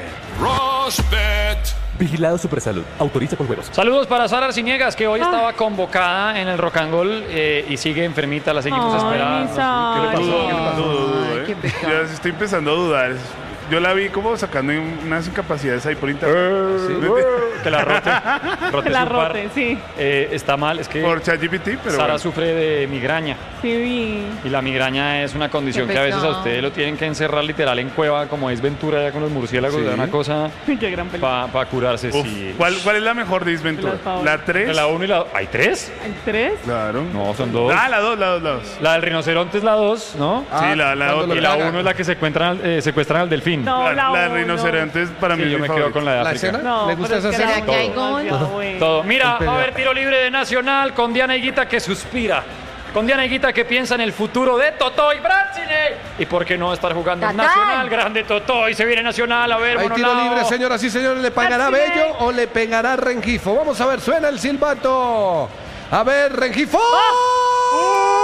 Rushbet. Vigilado Supersalud. Autoriza con juegos. Saludos para Sara Arciniegas, que hoy estaba convocada en el Rock and Roll eh, y sigue enfermita, la seguimos Ay, esperando. mi Sari. ¿Qué le pasó? ¿Qué le pasó? Dudo, dudo, Ay, ¿eh? qué pecado. Ya estoy empezando a dudar. Yo la vi como sacando unas incapacidades ahí por internet. Que la rote. rote Que la su par. rote, sí. Eh, está mal, es que Por ChatGPT, pero. Sara bueno. sufre de migraña. Sí vi. Y la migraña es una condición Qué que a veces a pesado. ustedes lo tienen que encerrar literal en cueva, como es Ventura ya con los murciélagos, Sí. de una cosa Qué gran película. para curarse. Uf, sí. ¿cuál, ¿Cuál es la mejor disventura? Las favoritas. ¿La tres? La uno y la dos. ¿Hay tres? ¿El tres? Claro. No, son dos. Ah, la dos, la dos, la dos. La del rinoceronte es la dos, ¿no? Ah, Sí, la- la cuando otra. lo Y la caga. uno es la que secuestran al, eh, secuestran al delfín. No, La, la la uno. rinoceronte es para Sí, mí yo mi me quedo favorita. con la de ¿La África. escena? No, ¿Le gusta pero esa es que escena? la ¿Será que hay uno gol? es demasiado buena. Todo. Mira, El va a pelear. haber tiro libre de Nacional con Diana Higuita que suspira. Con Diana Higuita que piensa en el futuro de Totoy Bratzine. ¿Y por qué no estar jugando en ¡Tatán! Nacional? Grande Totoy, se viene Nacional, a ver, Hay tiro Monolao. libre, señoras y señores. ¿Le pagará Bratzine. Bello o le pegará Rengifo? Vamos a ver, suena el silbato. A ver, Rengifo. ¡Uy,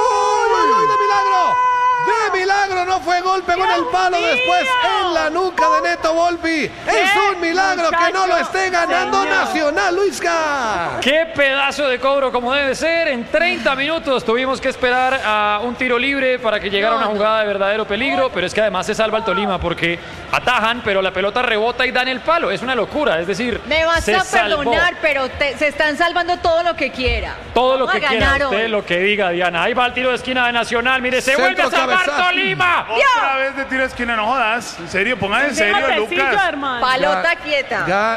uy, uy, de milagro! De milagro, no fue gol, pegó en el palo mío! después en la nuca de Neto Volpi. Es un milagro que no lo esté ganando Señor. Nacional, Luisca. ¡Qué pedazo de cobro como debe ser! En treinta minutos tuvimos que esperar a un tiro libre para que llegara No, una no. jugada de verdadero peligro, pero es que además se salva el Tolima porque atajan, pero la pelota rebota y dan el palo. Es una locura, es decir, Me vas se a salvó. perdonar, pero te- se están salvando todo lo que quiera. Todo lo Vamos que a quiera, ganar usted hoy. lo que diga, Diana. Ahí va el tiro de esquina de Nacional, mire, se Centro, vuelve a salvar cabezazo. Tolima. Otra vez de tiro de esquina, no jodas. En serio, pongan en serio, Déjate, Tecillo, Lucas. hermano. Palota Ga- quieta. Ga-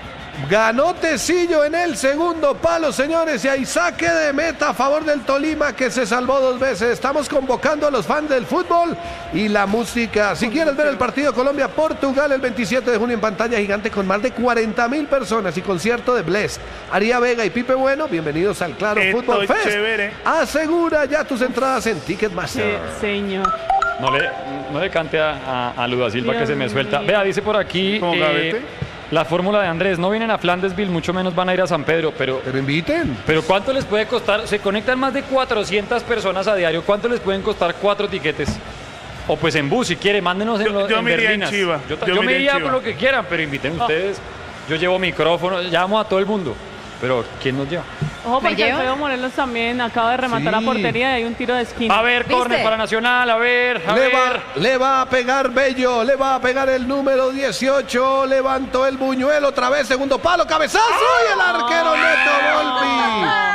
ganó Tecillo en el segundo palo, señores, y hay saque de meta a favor del Tolima que se salvó dos veces. Estamos convocando a los fans del fútbol y la música. Si quieres ver el partido Colombia-Portugal el veintisiete de junio en pantalla gigante con más de cuarenta mil personas y concierto de Bless, Aria Vega y Pipe Bueno, bienvenidos al Claro Esto Fútbol es Fest. chévere. Asegura ya tus entradas en Sí, Ticketmaster. señor. No le, no le cante a, a, a Luda Silva Dios que se me suelta. mío. Vea, dice por aquí ¿Cómo, eh, Gavete? la fórmula de Andrés. No vienen a Flandesville, mucho menos van a ir a San Pedro, pero... Pero inviten. Pero ¿cuánto les puede costar? Se conectan más de cuatrocientas personas a diario. ¿Cuánto les pueden costar cuatro tiquetes? O pues en bus, si quiere, mándenos en, Yo- los, yo en me iría en berlinas. Chiva. Yo, ta- Yo yo me me iría en iría Chiva. por lo que quieran, pero inviten ustedes. Yo llevo micrófono, llamo a todo el mundo. Pero ¿quién nos lleva? Ojo, ¿Me porque lleva? Alfredo Morelos también acaba de rematar Sí. la portería y hay un tiro de esquina. A ver, ¿Viste? córner para Nacional, a ver, a Le ver. va, le va a pegar Bello, le va a pegar el número dieciocho, levantó el buñuelo otra vez, segundo palo, cabezazo y el arquero Neto Volpi.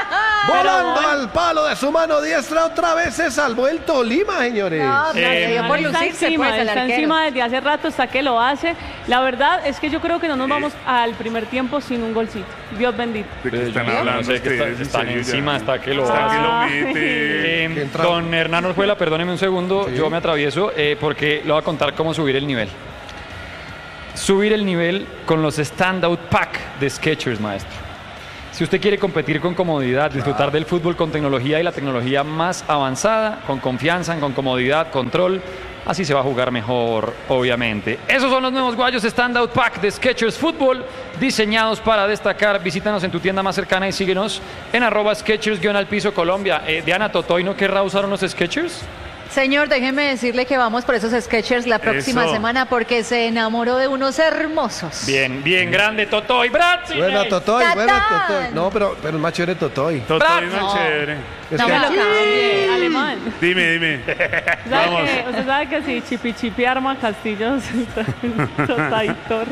Volando Pero- al palo de su mano diestra, otra vez se salvó el Tolima, señores. No, pero Eh, se dio por está lucirse, encima, pues, el está arquero. encima desde hace rato, hasta que lo hace. La verdad es que yo creo que no nos vamos al primer tiempo sin un golcito. Dios bendito. ¿De qué Yo están no hablando sé qué está- ustedes? En están serio, ya. encima hasta que lo Hasta que lo Ay. mete. Eh, Que entra- don Hernán Orjuela, perdóneme un segundo, Sí. yo me atravieso eh, porque le voy a contar cómo subir el nivel. Subir el nivel con los Standout Pack de Skechers, maestro. Si usted quiere competir con comodidad, disfrutar del fútbol con tecnología y la tecnología más avanzada, con confianza, con comodidad, control, así se va a jugar mejor, obviamente. Esos son los nuevos guayos Standout Pack de Skechers Fútbol, diseñados para destacar. Visítanos en tu tienda más cercana y síguenos en arroba Skechers-al-piso Colombia. Eh, Diana Totoy, ¿no querrá usar unos Skechers? Señor, déjeme decirle que vamos por esos Skechers la próxima Eso. semana porque se enamoró de unos hermosos. Bien, bien grande Totoy, Brasil. Buena Totoy, buena ¡Tatán! Totoy. No, pero, pero es más chévere Totoy. Totoy no No. es chévere. Es No que- me lo Sí, cambie. alemán. Dime, dime. ¿Sabe Vamos. que, usted sabe que si Chipi Chipi arma castillos, Totaitor.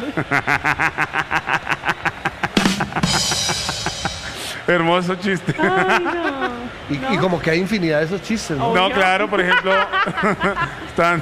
Hermoso chiste. Ay, no. y, y como que hay infinidad de esos chistes, ¿no? No, claro, por ejemplo, están.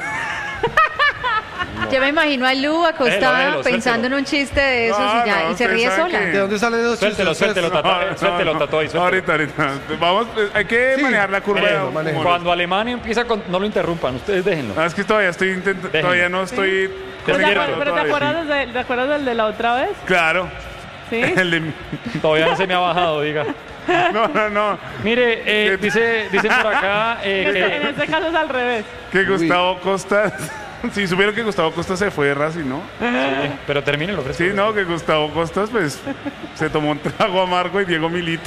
Yo me imagino a Lu acostada Déjelo, déjelo, pensando suéltelo. en un chiste de esos No, y ya, no, y se ustedes ríe saben sola. que- ¿De dónde salen esos Suéltelo, chistes? suéltelo, Ustedes- Tata. No, Suéltelo, no, Totoy, suéltelo. Ahorita, ahorita. Vamos, eh, hay que Sí. manejar la curva. Mire, de no, manejo. humor. Cuando Alemania empieza con... No lo interrumpan, ustedes déjenlo. Ah, es que todavía estoy intentando, Déjenlo. todavía no estoy. ¿Pero te, conectado acuer- pero te todavía. acuerdas, de, ¿te acuerdas del de la otra vez? Claro. Sí. El de- Todavía no se me ha bajado, diga. No, no, no. Mire, eh, dice, dicen por acá eh, En este- en que... este caso es al revés. Que Gustavo Costa. Si supieron que Gustavo Costa se fue de Racing, ¿no? Pero termínelo, fresco. Sí, no, que Gustavo Costas, pues, se tomó un trago amargo y Diego Milito.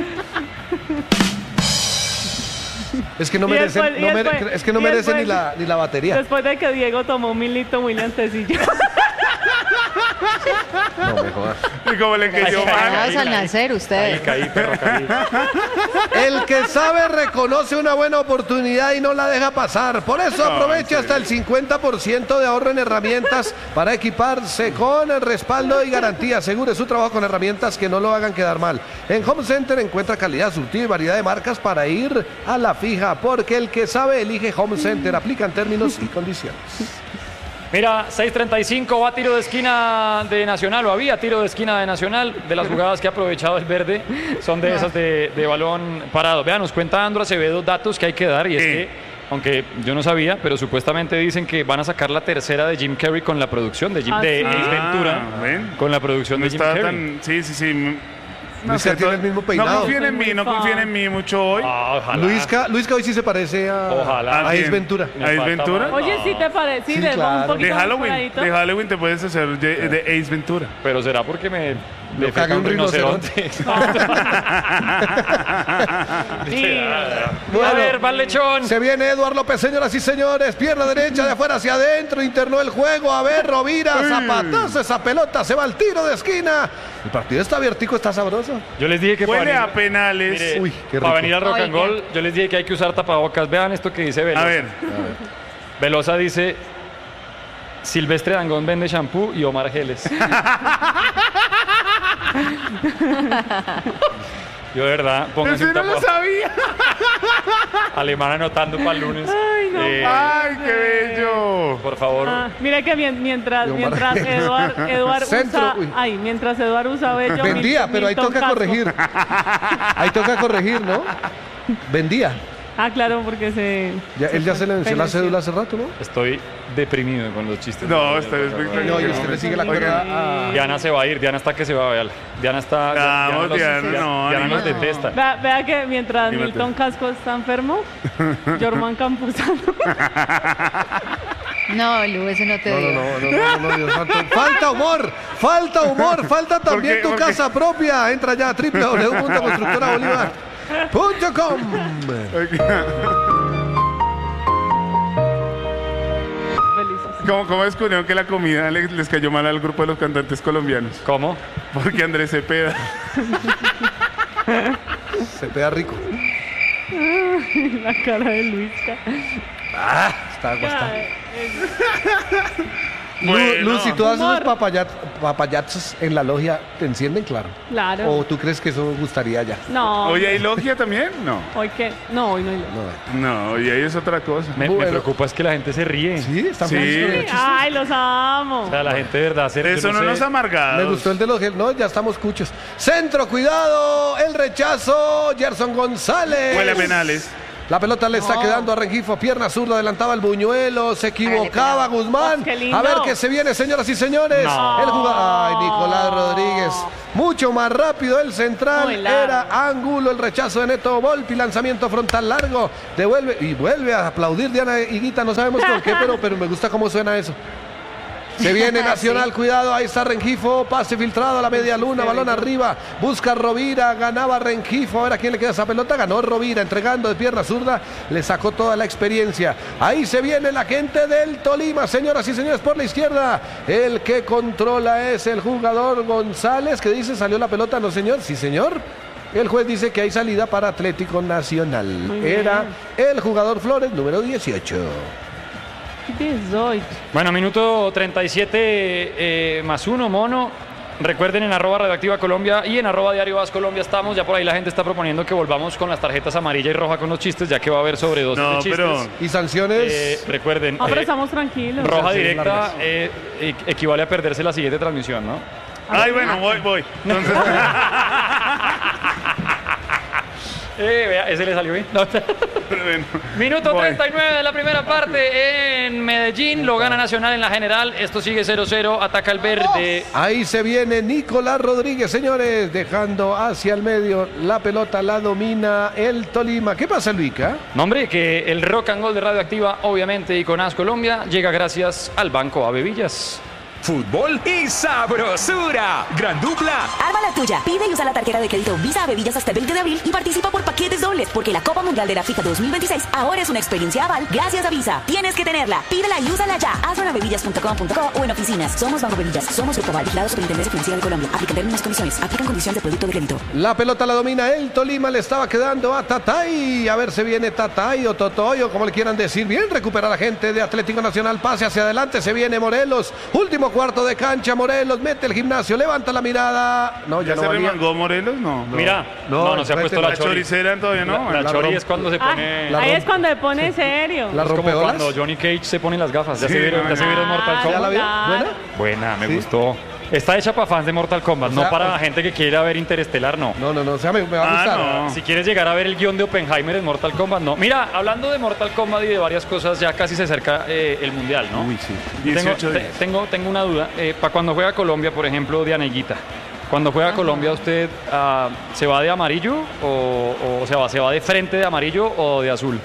Es que no Y merecen, después- y no mere- después- es que no y merecen ni después- la, ni la batería. Después de que Diego tomó un milito muy lentecillo. No me jodas. Y como le que yo, Preparados al nacer Ahí ustedes. caí, perro, caí. El que sabe reconoce una buena oportunidad y no la deja pasar. Por eso No, aproveche en hasta el cincuenta por ciento de ahorro en herramientas para equiparse con el respaldo y garantía. Asegure su trabajo con herramientas que no lo hagan quedar mal. En Home Center encuentra calidad, surtido y variedad de marcas para ir a la fija. Porque el que sabe elige Home Center. Aplican términos y condiciones. Mira, seis treinta y cinco, va tiro de esquina de Nacional, o había tiro de esquina de Nacional, de las jugadas que ha aprovechado el verde, son de esas de, de balón parado. Vean, nos cuenta Andro Acevedo datos que hay que dar, y es Sí. que, aunque yo no sabía, pero supuestamente dicen que van a sacar la tercera de Jim Carrey con la producción de, Jim, ¿Ah, de sí? Ace Ventura, Ah, ¿ven? con la producción No de Jim estaba Carrey. tan. Sí, sí, sí. No, Luisca sé, tiene to- el mismo no peinado. confíen en Soy mí, muy no fan. confíen en mí mucho hoy. Ah, ojalá. Luisca, Luisca hoy sí se parece a, Ojalá. a ¿A Ace quién? Ventura. Me ¿A Ace falta Ventura? más. Oye, sí te parece, sí, Sí, de claro. un poquito De más Halloween, paradito. de Halloween te puedes hacer de, de Ace Ventura. Pero será porque me Lo defeca caga un rinoceronte. Sí. A ver, va el lechón. Se viene Eduardo López, señoras y señores. Pierna derecha de afuera hacia adentro. Internó el juego. A ver, Rovira. Zapatazo. Esa pelota. Se va al tiro de esquina. El partido está abiertico, está sabroso. Yo les dije que para Huele venir, a penales. mire, Uy, qué para rico. venir al rock and Oiga. roll, yo les dije que hay que usar tapabocas. Vean esto que dice Velosa. A ver, Velosa dice: Silvestre Dangond vende shampoo y Omar geles. Yo de verdad, pónganse ese un no lo tapabocas. sabía. Alemán anotando para el lunes. Ay, no. Eh, Ay, qué bello. por favor. Ah, mira que mien- mientras, Yo, mientras Mar- Eduard, Eduard Centro, usa, uy. ay, mientras Eduard usa bello. Vendía, Milton- pero ahí Milton toca Casco. corregir. Ahí toca corregir, ¿no? Vendía. Ah, claro, porque se. Ya, él ya se le venció la Feneció. cédula hace rato, ¿no? Estoy deprimido con los chistes. No, de- está de- espectacular. No, y usted le sigue la cuerda a... Diana se va a ir, Diana está que se va a ver. Diana está. Vamos, los- Diana, no, Diana no. nos detesta. Vea, vea que mientras Dímate. Milton Casco está enfermo, Jorman Campuzano. No, Lu, ese no te No, dio. no, no, no, no, no, Dios santo. Falta humor, falta humor, falta también qué? tu ¿Por qué? casa propia. Entra ya a doble u doble u doble u punto constructora bolívar punto com. Felices. ¿Cómo, ¿Cómo descubrieron que la comida les, les cayó mal al grupo de los cantantes colombianos? ¿Cómo? Porque Andrés Cepeda. Se pega rico. La cara de Luisca. Está aguastado. Lu- Bueno. Lucy, todos esos Humor. papayat- papayazos en la logia te encienden, claro. Claro. ¿O tú crees que eso gustaría ya? No. ¿Hoy hay logia también? No. ¿Hoy qué? No, hoy no hay logia. No. No, hoy ahí es otra cosa. Me, me Bueno. preocupa es que la gente se ríe. Sí, están Sí. felices con los chistes. Ay, los amo. O sea, la gente de verdad se Eso yo no sé. nos amargados. Me gustó el de los gel. No, ya estamos cuchos. Centro, cuidado. El rechazo. Gerson González. Huele a penales. La pelota le está No. quedando a Rengifo. Pierna zurda, adelantaba el buñuelo. Se equivocaba Hágale, Guzmán. Oh, qué lindo. A ver qué se viene, señoras y señores. No. El jugador. Ay, Nicolás Rodríguez. Mucho más rápido el central. Muy largo. Era ángulo. El rechazo de Neto Volpi. Lanzamiento frontal largo. Devuelve y vuelve a aplaudir Diana Higuita. No sabemos por qué, pero, pero me gusta cómo suena eso. Se viene Nacional, Sí. cuidado, ahí está Rengifo, pase filtrado a la media luna, balón arriba, busca Rovira, ganaba Rengifo, a ver a quién le queda esa pelota, ganó Rovira, entregando de pierna zurda, le sacó toda la experiencia. Ahí se viene la gente del Tolima, señoras y señores, por la izquierda, el que controla es el jugador González, que dice, salió la pelota, no señor, sí señor. El juez dice que hay salida para Atlético Nacional. Muy bien. Era el jugador Flores, número dieciocho. dieciocho. Bueno, minuto treinta y siete eh, más uno, mono. Recuerden en arroba Radioactiva Colombia y en arroba Diario Vas Colombia estamos. Ya por ahí la gente está proponiendo que volvamos con las tarjetas amarilla y roja con los chistes, ya que va a haber sobredosis No, de chistes. pero- Y sanciones. Eh, recuerden, Ah, pero eh, estamos tranquilos. roja Sanciones directa largas. eh, e- equivale a perderse la siguiente transmisión, ¿no? Ay, bueno, voy, voy. Entonces, Eh, vea, ese le salió bien. No. bueno, Minuto voy. treinta y nueve de la primera parte en Medellín. Lo gana Nacional en la general. Esto sigue cero cero. Ataca el verde. Ahí se viene Nicolás Rodríguez, señores, dejando hacia el medio la pelota, la domina el Tolima. ¿Qué pasa, Luica? No, hombre, que el rock and roll de Radioactiva, obviamente, y con A S Colombia, llega gracias al Banco Ave Villas. Fútbol y sabrosura. Gran dupla. Arma la tuya. Pide y usa la tarjeta de crédito Visa a Bebillas hasta el veinte de abril y participa por paquetes dobles, porque la Copa Mundial de la FIFA dos mil veintiséis ahora es una experiencia aval gracias a Visa. Tienes que tenerla. Pídela y úsala ya. Hazlo en abebillas punto com punto co o en oficinas. Somos Banco Bebillas. Somos Grupo Aval, vigilado Superintendencia Financiera de Colombia. Aplican términos y condiciones. Aplican condiciones de producto de crédito. La pelota la domina el Tolima, le estaba quedando a Tatay. A ver si viene Tatay o Totoyo, como le quieran decir. Bien, recupera la gente de Atlético Nacional, pase hacia adelante, se viene Morelos. Último cuarto de cancha, Morelos mete el gimnasio, levanta la mirada. No, ya ¿Ya no se valía. remangó Morelos? No. Mira, no, no, no, se ha enfrente puesto la, La chori. choricera todavía no. La, la La chori rom- es cuando se Ah, pone... La ahí rom- es cuando se pone serio. La es como rompeolas. cuando Johnny Cage se pone las gafas. ¿Ya Sí, se vieron, ya se vieron Mortal Ah, ¿Ya la Kombat? vio? Claro. ¿Buena? Buena, me Sí. gustó. Está hecha para fans de Mortal Kombat, O sea, no para o- gente que quiera ver Interestelar, no. No, no, no, o sea, me, me va a Ah, gustar. no. Si quieres llegar a ver el guión de Oppenheimer en Mortal Kombat, no. Mira, hablando de Mortal Kombat y de varias cosas, ya casi se acerca eh, el Mundial, ¿no? Uy, sí. Tengo, dieciocho te- días. tengo, tengo una duda. Eh, para cuando juega Colombia, por ejemplo, de Aneguita. Cuando juega Colombia, ¿usted ah, se va de amarillo o, o se, va, se va de frente de amarillo o de azul?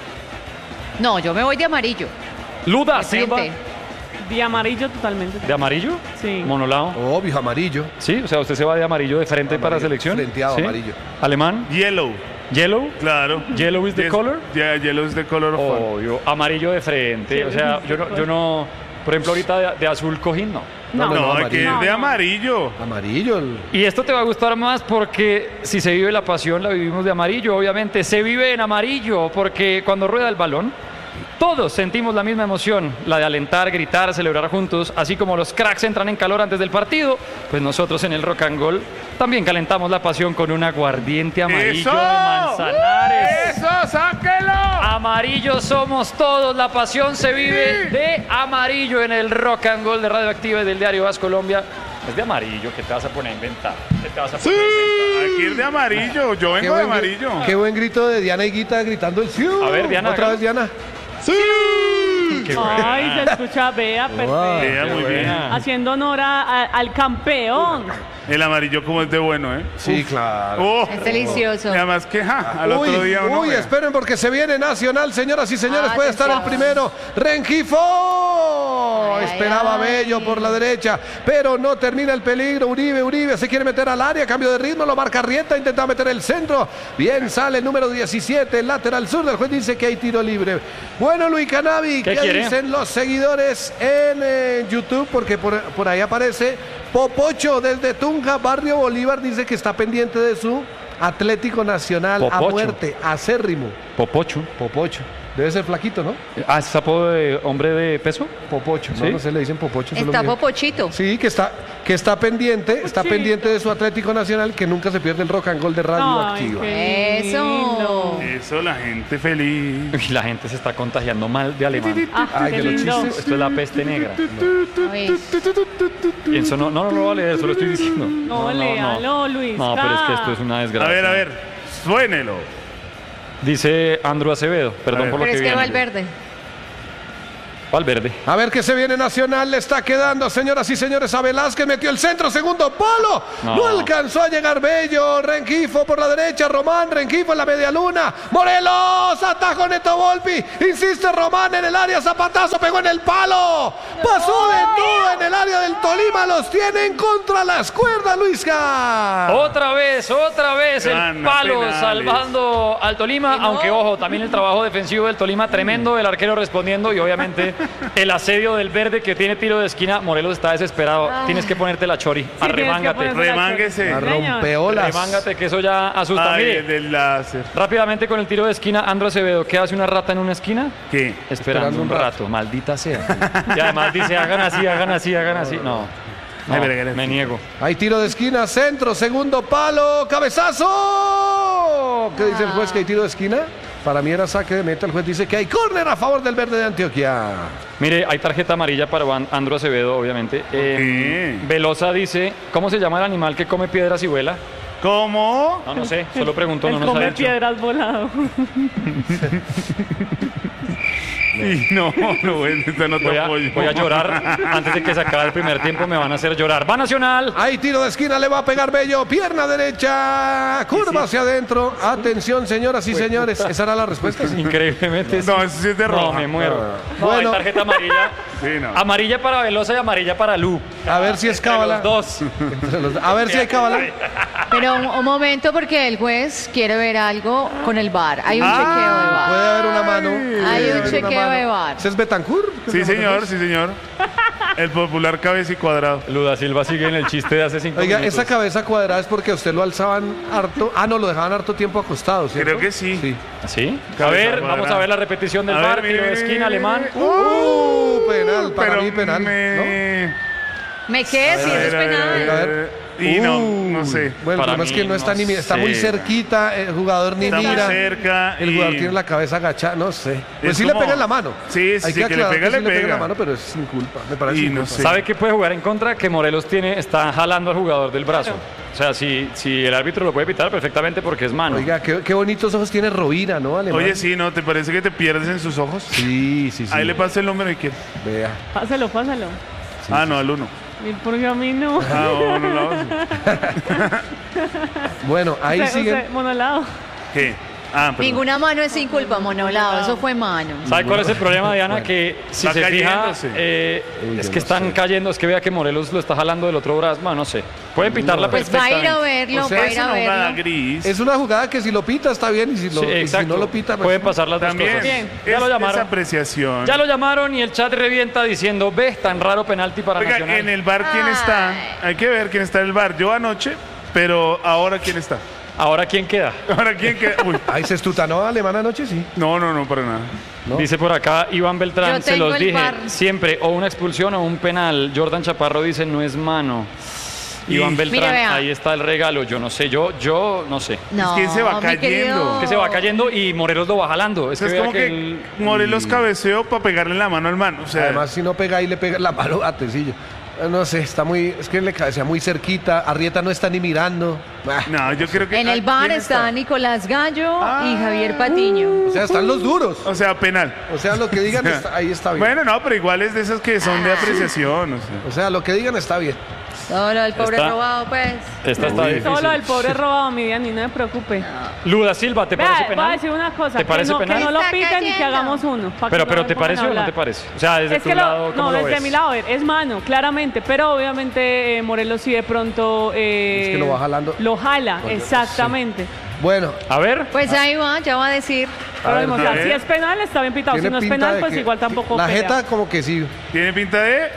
No, yo me voy de amarillo. Luda de Silva. frente. De amarillo totalmente. ¿De amarillo? Sí. Monolao. Obvio, amarillo. Sí, o sea, usted se va de amarillo de frente para Amarillo, selección. frenteado, ¿Sí? amarillo. Alemán. Yellow, Yellow. claro. Yellow is the Yes- color? Yeah, yellow is the color of fun. Obvio. Amarillo de frente. Sí, o sea, sí, yo no, yo no. Por ejemplo, ahorita de, de azul cojín, no. No, no, No, no, hay que ir amarillo. de No, no. amarillo. Amarillo. el- Y esto te va a gustar más porque si se vive la pasión, la vivimos de amarillo, obviamente. Se vive en amarillo porque cuando rueda el balón, todos sentimos la misma emoción, la de alentar, gritar, celebrar juntos, así como los cracks entran en calor antes del partido, pues nosotros en el Rock and Roll también calentamos la pasión con un aguardiente amarillo ¡Eso! de Manzanares. ¡Eso, sáquelo! Amarillo somos todos, la pasión se vive Sí. de amarillo en el Rock and Roll de Radioactiva y del Diario Vas Colombia. Es de amarillo, ¿qué te vas a poner a inventar? ¿Qué te vas a poner a inventar? Hay que ir de amarillo. Yo Qué vengo de buen, amarillo. qué buen grito de Diana Higuita gritando el siu. A ver, Diana, Otra hágalo. vez, Diana. Qué Ay, buena. se escucha, vea, perfecto. Vea, muy bien. buena. Haciendo honor a- a- al campeón. El amarillo como es de bueno, ¿eh? Sí, claro. Oh. Es delicioso. Y además que, ja, al Uy, otro día uno uy, vea. esperen porque se viene Nacional, señoras y señores. Ah, puede estar el atención. primero. Rengifo. Ay, Esperaba ay. Bello por la derecha, pero no termina el peligro. Uribe, Uribe se quiere meter al área. Cambio de ritmo, lo marca Rieta. Intenta meter el centro. Bien, sale el número diecisiete, el lateral sur. El juez dice que hay tiro libre. Bueno, Luis Canavi, ¿Qué ¿qué, quiere? dicen los seguidores en eh, YouTube? Porque por, por ahí aparece Popocho desde Tunja, Barrio Bolívar. Dice que está pendiente de su Atlético Nacional a Popocho. muerte, acérrimo. Popocho. Popocho. Debe ser flaquito, ¿no? Ah, ¿es apodo de hombre de peso? Popocho, ¿no? ¿Sí? No sé, le dicen Popocho. solo Está me- Popochito. Sí, que está, que está pendiente, está Sí. pendiente de su Atlético Nacional, que nunca se pierde el rock and roll de Radio Ay, Activa. qué Eso. lindo. Eso, la gente feliz. Uy, la gente se está contagiando mal de alemán. Ah, Ay, qué que los lindo. chistes. Esto es la peste negra. Ay, Y eso no, no, no lo voy a leer, eso lo estoy diciendo. No, léalo, Luis. No, pero es que esto es una A desgracia. ver, a ver, suénelo. Dice Andrew Acevedo, perdón ver. por lo pero que es que viene. Valverde. Valverde. A ver qué se viene Nacional, le está quedando, señoras y señores, a Velázquez, metió el centro, segundo palo, no, No. alcanzó a llegar Bello, Rengifo por la derecha, Román, Rengifo en la media luna, Morelos, atajo Neto Volpi, insiste Román en el área, zapatazo, pegó en el palo, pasó de todo en el área del Tolima, los tienen contra las cuerdas, Luisca. Otra vez, otra vez el Gana palo penales. salvando al Tolima, no. aunque ojo, también el trabajo defensivo del Tolima tremendo, el arquero respondiendo y obviamente el asedio del Verde que tiene tiro de esquina. Morelos está desesperado, tienes que ponerte la chori, tienes que arremángate, ponerte la Remánguese. A chori. Señor. rompeolas. arremángate que eso ya asusta. Ay, Mire, del láser. rápidamente con el tiro de esquina, Andro Acevedo, ¿qué hace una rata en una esquina? ¿Qué? Esperando un rato, maldita sea. Y además dice, hagan así, hagan así, hagan así. No, no, Ay, pero que- me niego. Hay tiro de esquina, centro, segundo palo, cabezazo. ¿Qué dice el juez que hay tiro de esquina? Para mí era saque de meta, el juez dice que hay córner a favor del Verde de Antioquia. Mire, hay tarjeta amarilla para Van- Andro Acevedo, obviamente. Eh, qué? Velosa dice, ¿cómo se llama el animal que come piedras y vuela? ¿Cómo? No, no sé, solo pregunto, no El nos ha come dicho. piedras volado. Y no, no, bueno, esta no te Voy a, apoyo. voy a llorar antes de que se acabe el primer tiempo, me van a hacer llorar. ¡Va Nacional! Hay tiro de esquina, le va a pegar Bello, pierna derecha, curva hacia adentro. Atención, señoras y señores, ¿esa era la respuesta? Increíblemente. sí. No, eso sí es de No, roja. me muero. No, Bueno. hay tarjeta amarilla. Sí, no. Amarilla para Velosa y amarilla para Lu. A ver si es Entre cábala. los dos. A ver si hay cábala. Pero un, un momento porque el juez quiere ver algo con el V A R. Hay un Ah, chequeo de V A R. Puede haber una mano. puede Hay un haber una chequeo mano. de V A R. ¿Ese es Betancur? Sí, señor, sí, señor. El popular cabeza y cuadrado. Luda Silva sigue en el chiste de hace cinco Oiga, minutos. esa cabeza cuadrada es porque a usted lo alzaban harto. Ah, no, lo dejaban harto tiempo acostado, ¿cierto? Creo que sí. Sí. ¿Sí? A Cabeza ver, cuadrada. vamos a ver la repetición del A V A R, ver, tiro de mire, esquina mire, alemán. mire. Uh, penal, para Pero mí penal, me- ¿Me qué? Si eso es A ver, a ver, a penal. ver, A ver. Y no, Uh, no sé. Bueno, el Para problema es mí, que no está no ni mi- está muy sé. cerquita, el jugador ni Está muy mira. cerca El y- jugador tiene la cabeza agachada, no sé. Pues Es sí como- le pega en la mano. Sí, sí, Hay sí, que le aclarar pega, sí le pega en pega. la mano, pero es sin culpa, me parece Y sin no culpa. sé. ¿Sabe qué puede jugar en contra? Que Morelos tiene, está jalando al jugador del brazo. O sea, si, si el árbitro lo puede pitar perfectamente porque es mano. Oiga, qué, qué bonitos ojos tiene Rovira, ¿no, Alemán? Oye, sí, ¿no? ¿Te parece que te pierdes en sus ojos? Sí, sí, sí. Ahí le pasa el número y quiere. Vea. Pásalo, pásalo. Ah, no, al uno. Y porque a mí no. Ah, no, no, no. Bueno, ahí Usted- siguen. usted, monolado. ¿Qué? Ah, perdón. Ninguna mano es sin culpa, monolado. Eso fue mano. ¿Sabe cuál es el problema, Diana? Que si Está se fija, cayéndose. eh, Uy, es yo que no están sé. cayendo, es que vea que Morelos lo está jalando del otro brazo, bueno, no sé. Pueden pitarla Pues va a ir a perfectamente. verlo, O sea, va a Es ir a una jugada verlo. gris. Es una jugada que si lo pita está bien y si, lo, Sí, y si exacto. no lo pita, pues Pueden pasar las dos También. cosas. Bien, ya es, lo llamaron. Es apreciación. Ya lo llamaron y el chat revienta diciendo, ves, tan raro penalti para Oiga, Nacional. en el bar, ¿quién está? Ay. Hay que ver quién está en el bar. Yo anoche, pero ahora, ¿quién está? Ahora, ¿quién queda? Ahora, ¿quién queda? Uy, Ahí se estutanó Alemán anoche, sí. no, no, no, para nada. ¿No? Dice por acá Iván Beltrán, Yo se tengo los el dije, bar. siempre o una expulsión o un penal. Jordan Chaparro dice, no es mano. Iván Beltrán, Mire, vea. ahí está el regalo. Yo no sé, yo, yo no sé. No, que se va mi cayendo. querido- Que se va cayendo y Morelos lo va jalando. Es O sea, que es vea como que, el- Morelos cabeceó para pegarle la mano al man. O sea, Además, si no pega ahí, le pega la mano a Tecillo. Eh, No sé, está muy. Es que le cabecea muy cerquita. Arrieta no está ni mirando. Ah, no, yo creo que. En el ¿quién bar está Nicolás Gallo y Javier Patiño. O sea, están los duros. O sea, penal. O sea, lo que digan, está- ahí está bien. Bueno, no, pero igual es de esas que son de apreciación. O sea. O sea, lo que digan está bien. Solo el pobre Está- robado, pues. Esta está difícil. Todo lo del pobre robado, mi Diana, y no me preocupe. Luda Silva, ¿te Vea, parece voy a penal? decir una cosa. ¿Te parece que no, penal? que no lo Está piten y que cayendo. hagamos uno. pa' Pero, que pero no ¿te me pongan parece a o no hablar. te parece? O sea, desde Es tu que lo- lado, ¿cómo no, lo desde ves? mi lado, a ver, es mano, claramente, pero obviamente eh, Morelos sí de pronto eh, Es que lo va jalando. lo jala, Bueno, exactamente. Bueno, A ver, Pues ahí va, ya va a decir. Pero ver, vemos, a o sea, ver. si es penal está bien pitado, si tiene no es pinta penal de pues que- igual tampoco La pelea. jeta, como que sí. Tiene pinta de.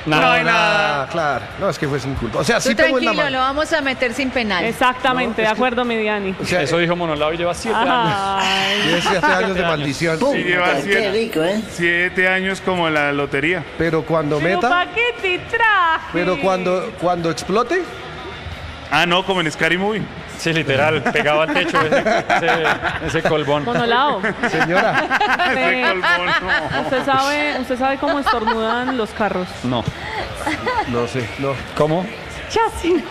No, no hay nada. Claro, no, es que fue sin culpa. O sea, Tú sí pegó en la tranquilo, mano. lo vamos a meter sin penal. Exactamente, de acuerdo, mi Diani. O sea, Eso dijo Monolao y lleva siete años. Ay. tiene siete años de maldición. Y lleva Qué siete, rico, ¿eh? siete años como la lotería. Pero cuando Pero meta, ¿pa' qué te traje? pero cuando, cuando explote, Ah, no, como en Scary Movie. Sí, literal, pegado al techo ese, ese, ese colbón. Monolao. señora, Ese Usted, colbón, no. usted sabe, usted sabe cómo estornudan los carros. No. no sé, no. ¿Cómo? Chasis.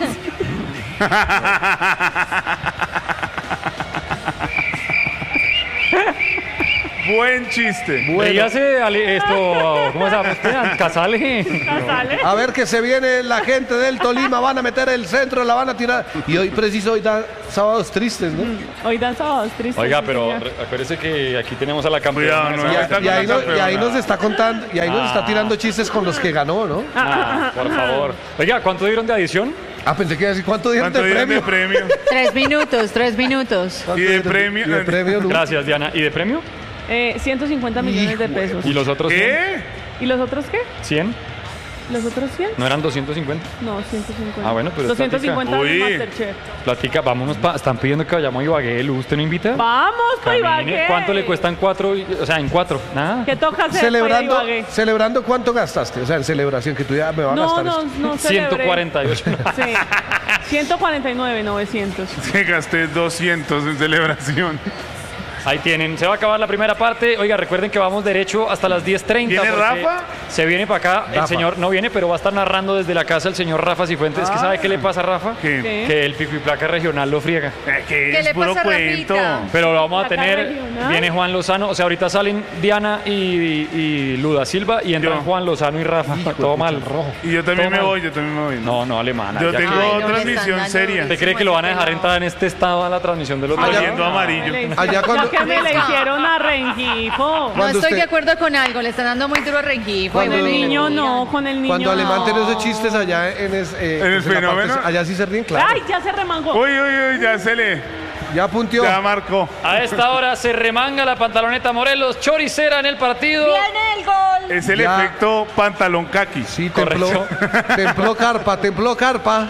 Buen chiste. Bueno, Dígase Ale- esto, ¿cómo se llama usted? Casale. ¿Sale? a ver que se viene la gente del Tolima, van a meter el centro, la van a tirar. Y hoy preciso, hoy da sábados tristes, ¿no? Hoy dan sábados tristes. Oiga, sí, pero señor. re- acuérdese que aquí tenemos a la campeona. Cuidado, no, Y, ahorita a- y ahí, con la no- y ahí campeona. nos está contando, y ahí nos está tirando chistes con los que ganó, ¿no? Ah, por favor. Oiga, ¿cuánto dieron de adición? Ah, pensé que iba a decir, ¿cuánto dieron ¿Cuánto de dieron de premio? premio? Tres minutos, tres minutos. ¿Cuánto Y de dieron premio? y de premio, Lu? Gracias, Diana. ¿Y de premio? Eh, ciento cincuenta millones de pesos. ¿Y los otros cien? ¿Qué? ¿Y los otros qué? ¿cien? ¿Los otros cien? ¿No eran doscientos cincuenta? No, ciento cincuenta. Ah, bueno, pero es doscientos cincuenta platica. de Uy. Masterchef. Platica, vámonos, pa- están pidiendo que vayamos a Ibagué. Lu, ¿usted no invita? Vamos, pa' Camine. Ibagué. ¿Cuánto le cuestan cuatro? y- O sea, en cuatro. Nada. ¿Qué toca hacer Celebrando, pa' Ibagué? celebrando cuánto gastaste, o sea, en celebración, que tú ya me vas a No, gastar no, esto. no celebré. ciento cuarenta y ocho. Sí. ciento cuarenta y nueve, novecientos. Se gasté doscientos en celebración. Ahí tienen, se va a acabar la primera parte. Oiga, recuerden que vamos derecho hasta las diez treinta. ¿Viene porque Rafa? Se viene para acá. El Rafa. señor no viene, pero va a estar narrando desde la casa el señor Rafa Cifuentes. ¿Que sabe qué le pasa a Rafa? ¿Qué? ¿Qué? Que el pico y placa regional lo friega. Eh, que ¿Qué es le puro pasa a cuento. Rafita? Pero lo vamos a ¿Placa tener. regional? Viene Juan Lozano. O sea, ahorita salen Diana y, y Luda Silva y entran Yo. Juan Lozano y Rafa. Todo mal. Y yo también Todo me mal. voy, yo también me voy. No, no, alemana. Yo ya tengo que- Ay, no, le transmisión están dando seria. ¿Usted cree que lo van a dejar No. entrar en este estado a la transmisión del otro Allá- día? Oliendo amarillo. Le hicieron- Allá cuando- Ya que me le hicieron a Rengifo. No Cuando estoy usted- de acuerdo con algo, le están dando muy duro a Rengifo. Cuando- Con el Bueno, niño digan. no, con el niño Cuando Alemán no. tiene esos chistes allá en, es- eh, ¿En el pues, la parte- fenómeno? allá sí se ríen, claro. ¡Ay, ya se remangó! Uy, uy, uy, ya se le. Ya apuntió. Ya marcó. A esta hora se remanga la pantaloneta Morelos. Choricera en el partido. ¡Viene el gol! Es el Ya. efecto pantalón kaki. Sí, templó, templó carpa, templó carpa.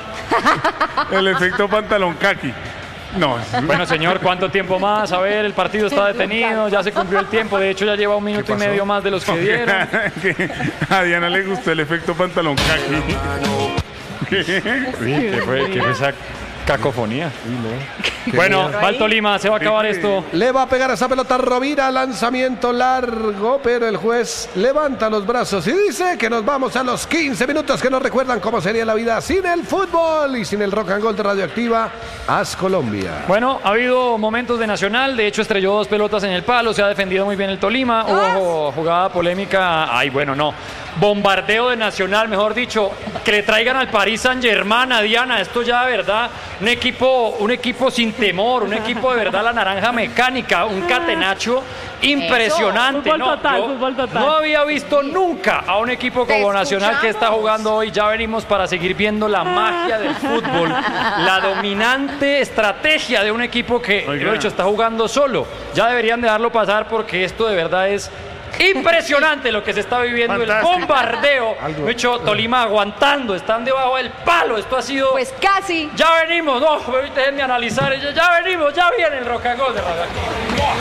El efecto pantalón kaki. No, Bueno, señor, ¿cuánto tiempo más? A ver, el partido está detenido, ya se cumplió el tiempo. De hecho, ya lleva un minuto y medio más de los que dieron. que a Diana le gustó el efecto pantalón kaki. Uy, ¿qué fue, qué fue esa cacofonía? Bueno, va el Tolima, se va a acabar esto. Le va a pegar esa pelota Rovira, lanzamiento largo, pero el juez levanta los brazos y dice que nos vamos a los quince minutos que nos recuerdan cómo sería la vida sin el fútbol y sin el rock and roll de Radioactiva. Haz Colombia. Bueno, ha habido momentos de Nacional, de hecho estrelló dos pelotas en el palo, se ha defendido muy bien el Tolima, hubo jugada polémica, ay bueno, no, bombardeo de Nacional, mejor dicho, que le traigan al Paris Saint-Germain, a Diana, esto ya de verdad, un equipo, un equipo sin temor, un equipo de verdad, la naranja mecánica, un catenacho impresionante. Fútbol no, total, yo fútbol total. no había visto nunca a un equipo Te como Nacional que está escuchamos. jugando hoy, ya venimos para seguir viendo la magia del fútbol, la dominante estrategia de un equipo que, Oiga. lo he dicho, está jugando solo. Ya deberían dejarlo pasar porque esto de verdad es impresionante lo que se está viviendo, Fantástico. el bombardeo. Lo he dicho, Tolima aguantando, están debajo del palo. Esto ha sido. Pues casi. Ya venimos, no, déjenme analizar. Ya, ya venimos, ya viene el rock and roll de Radioactiva.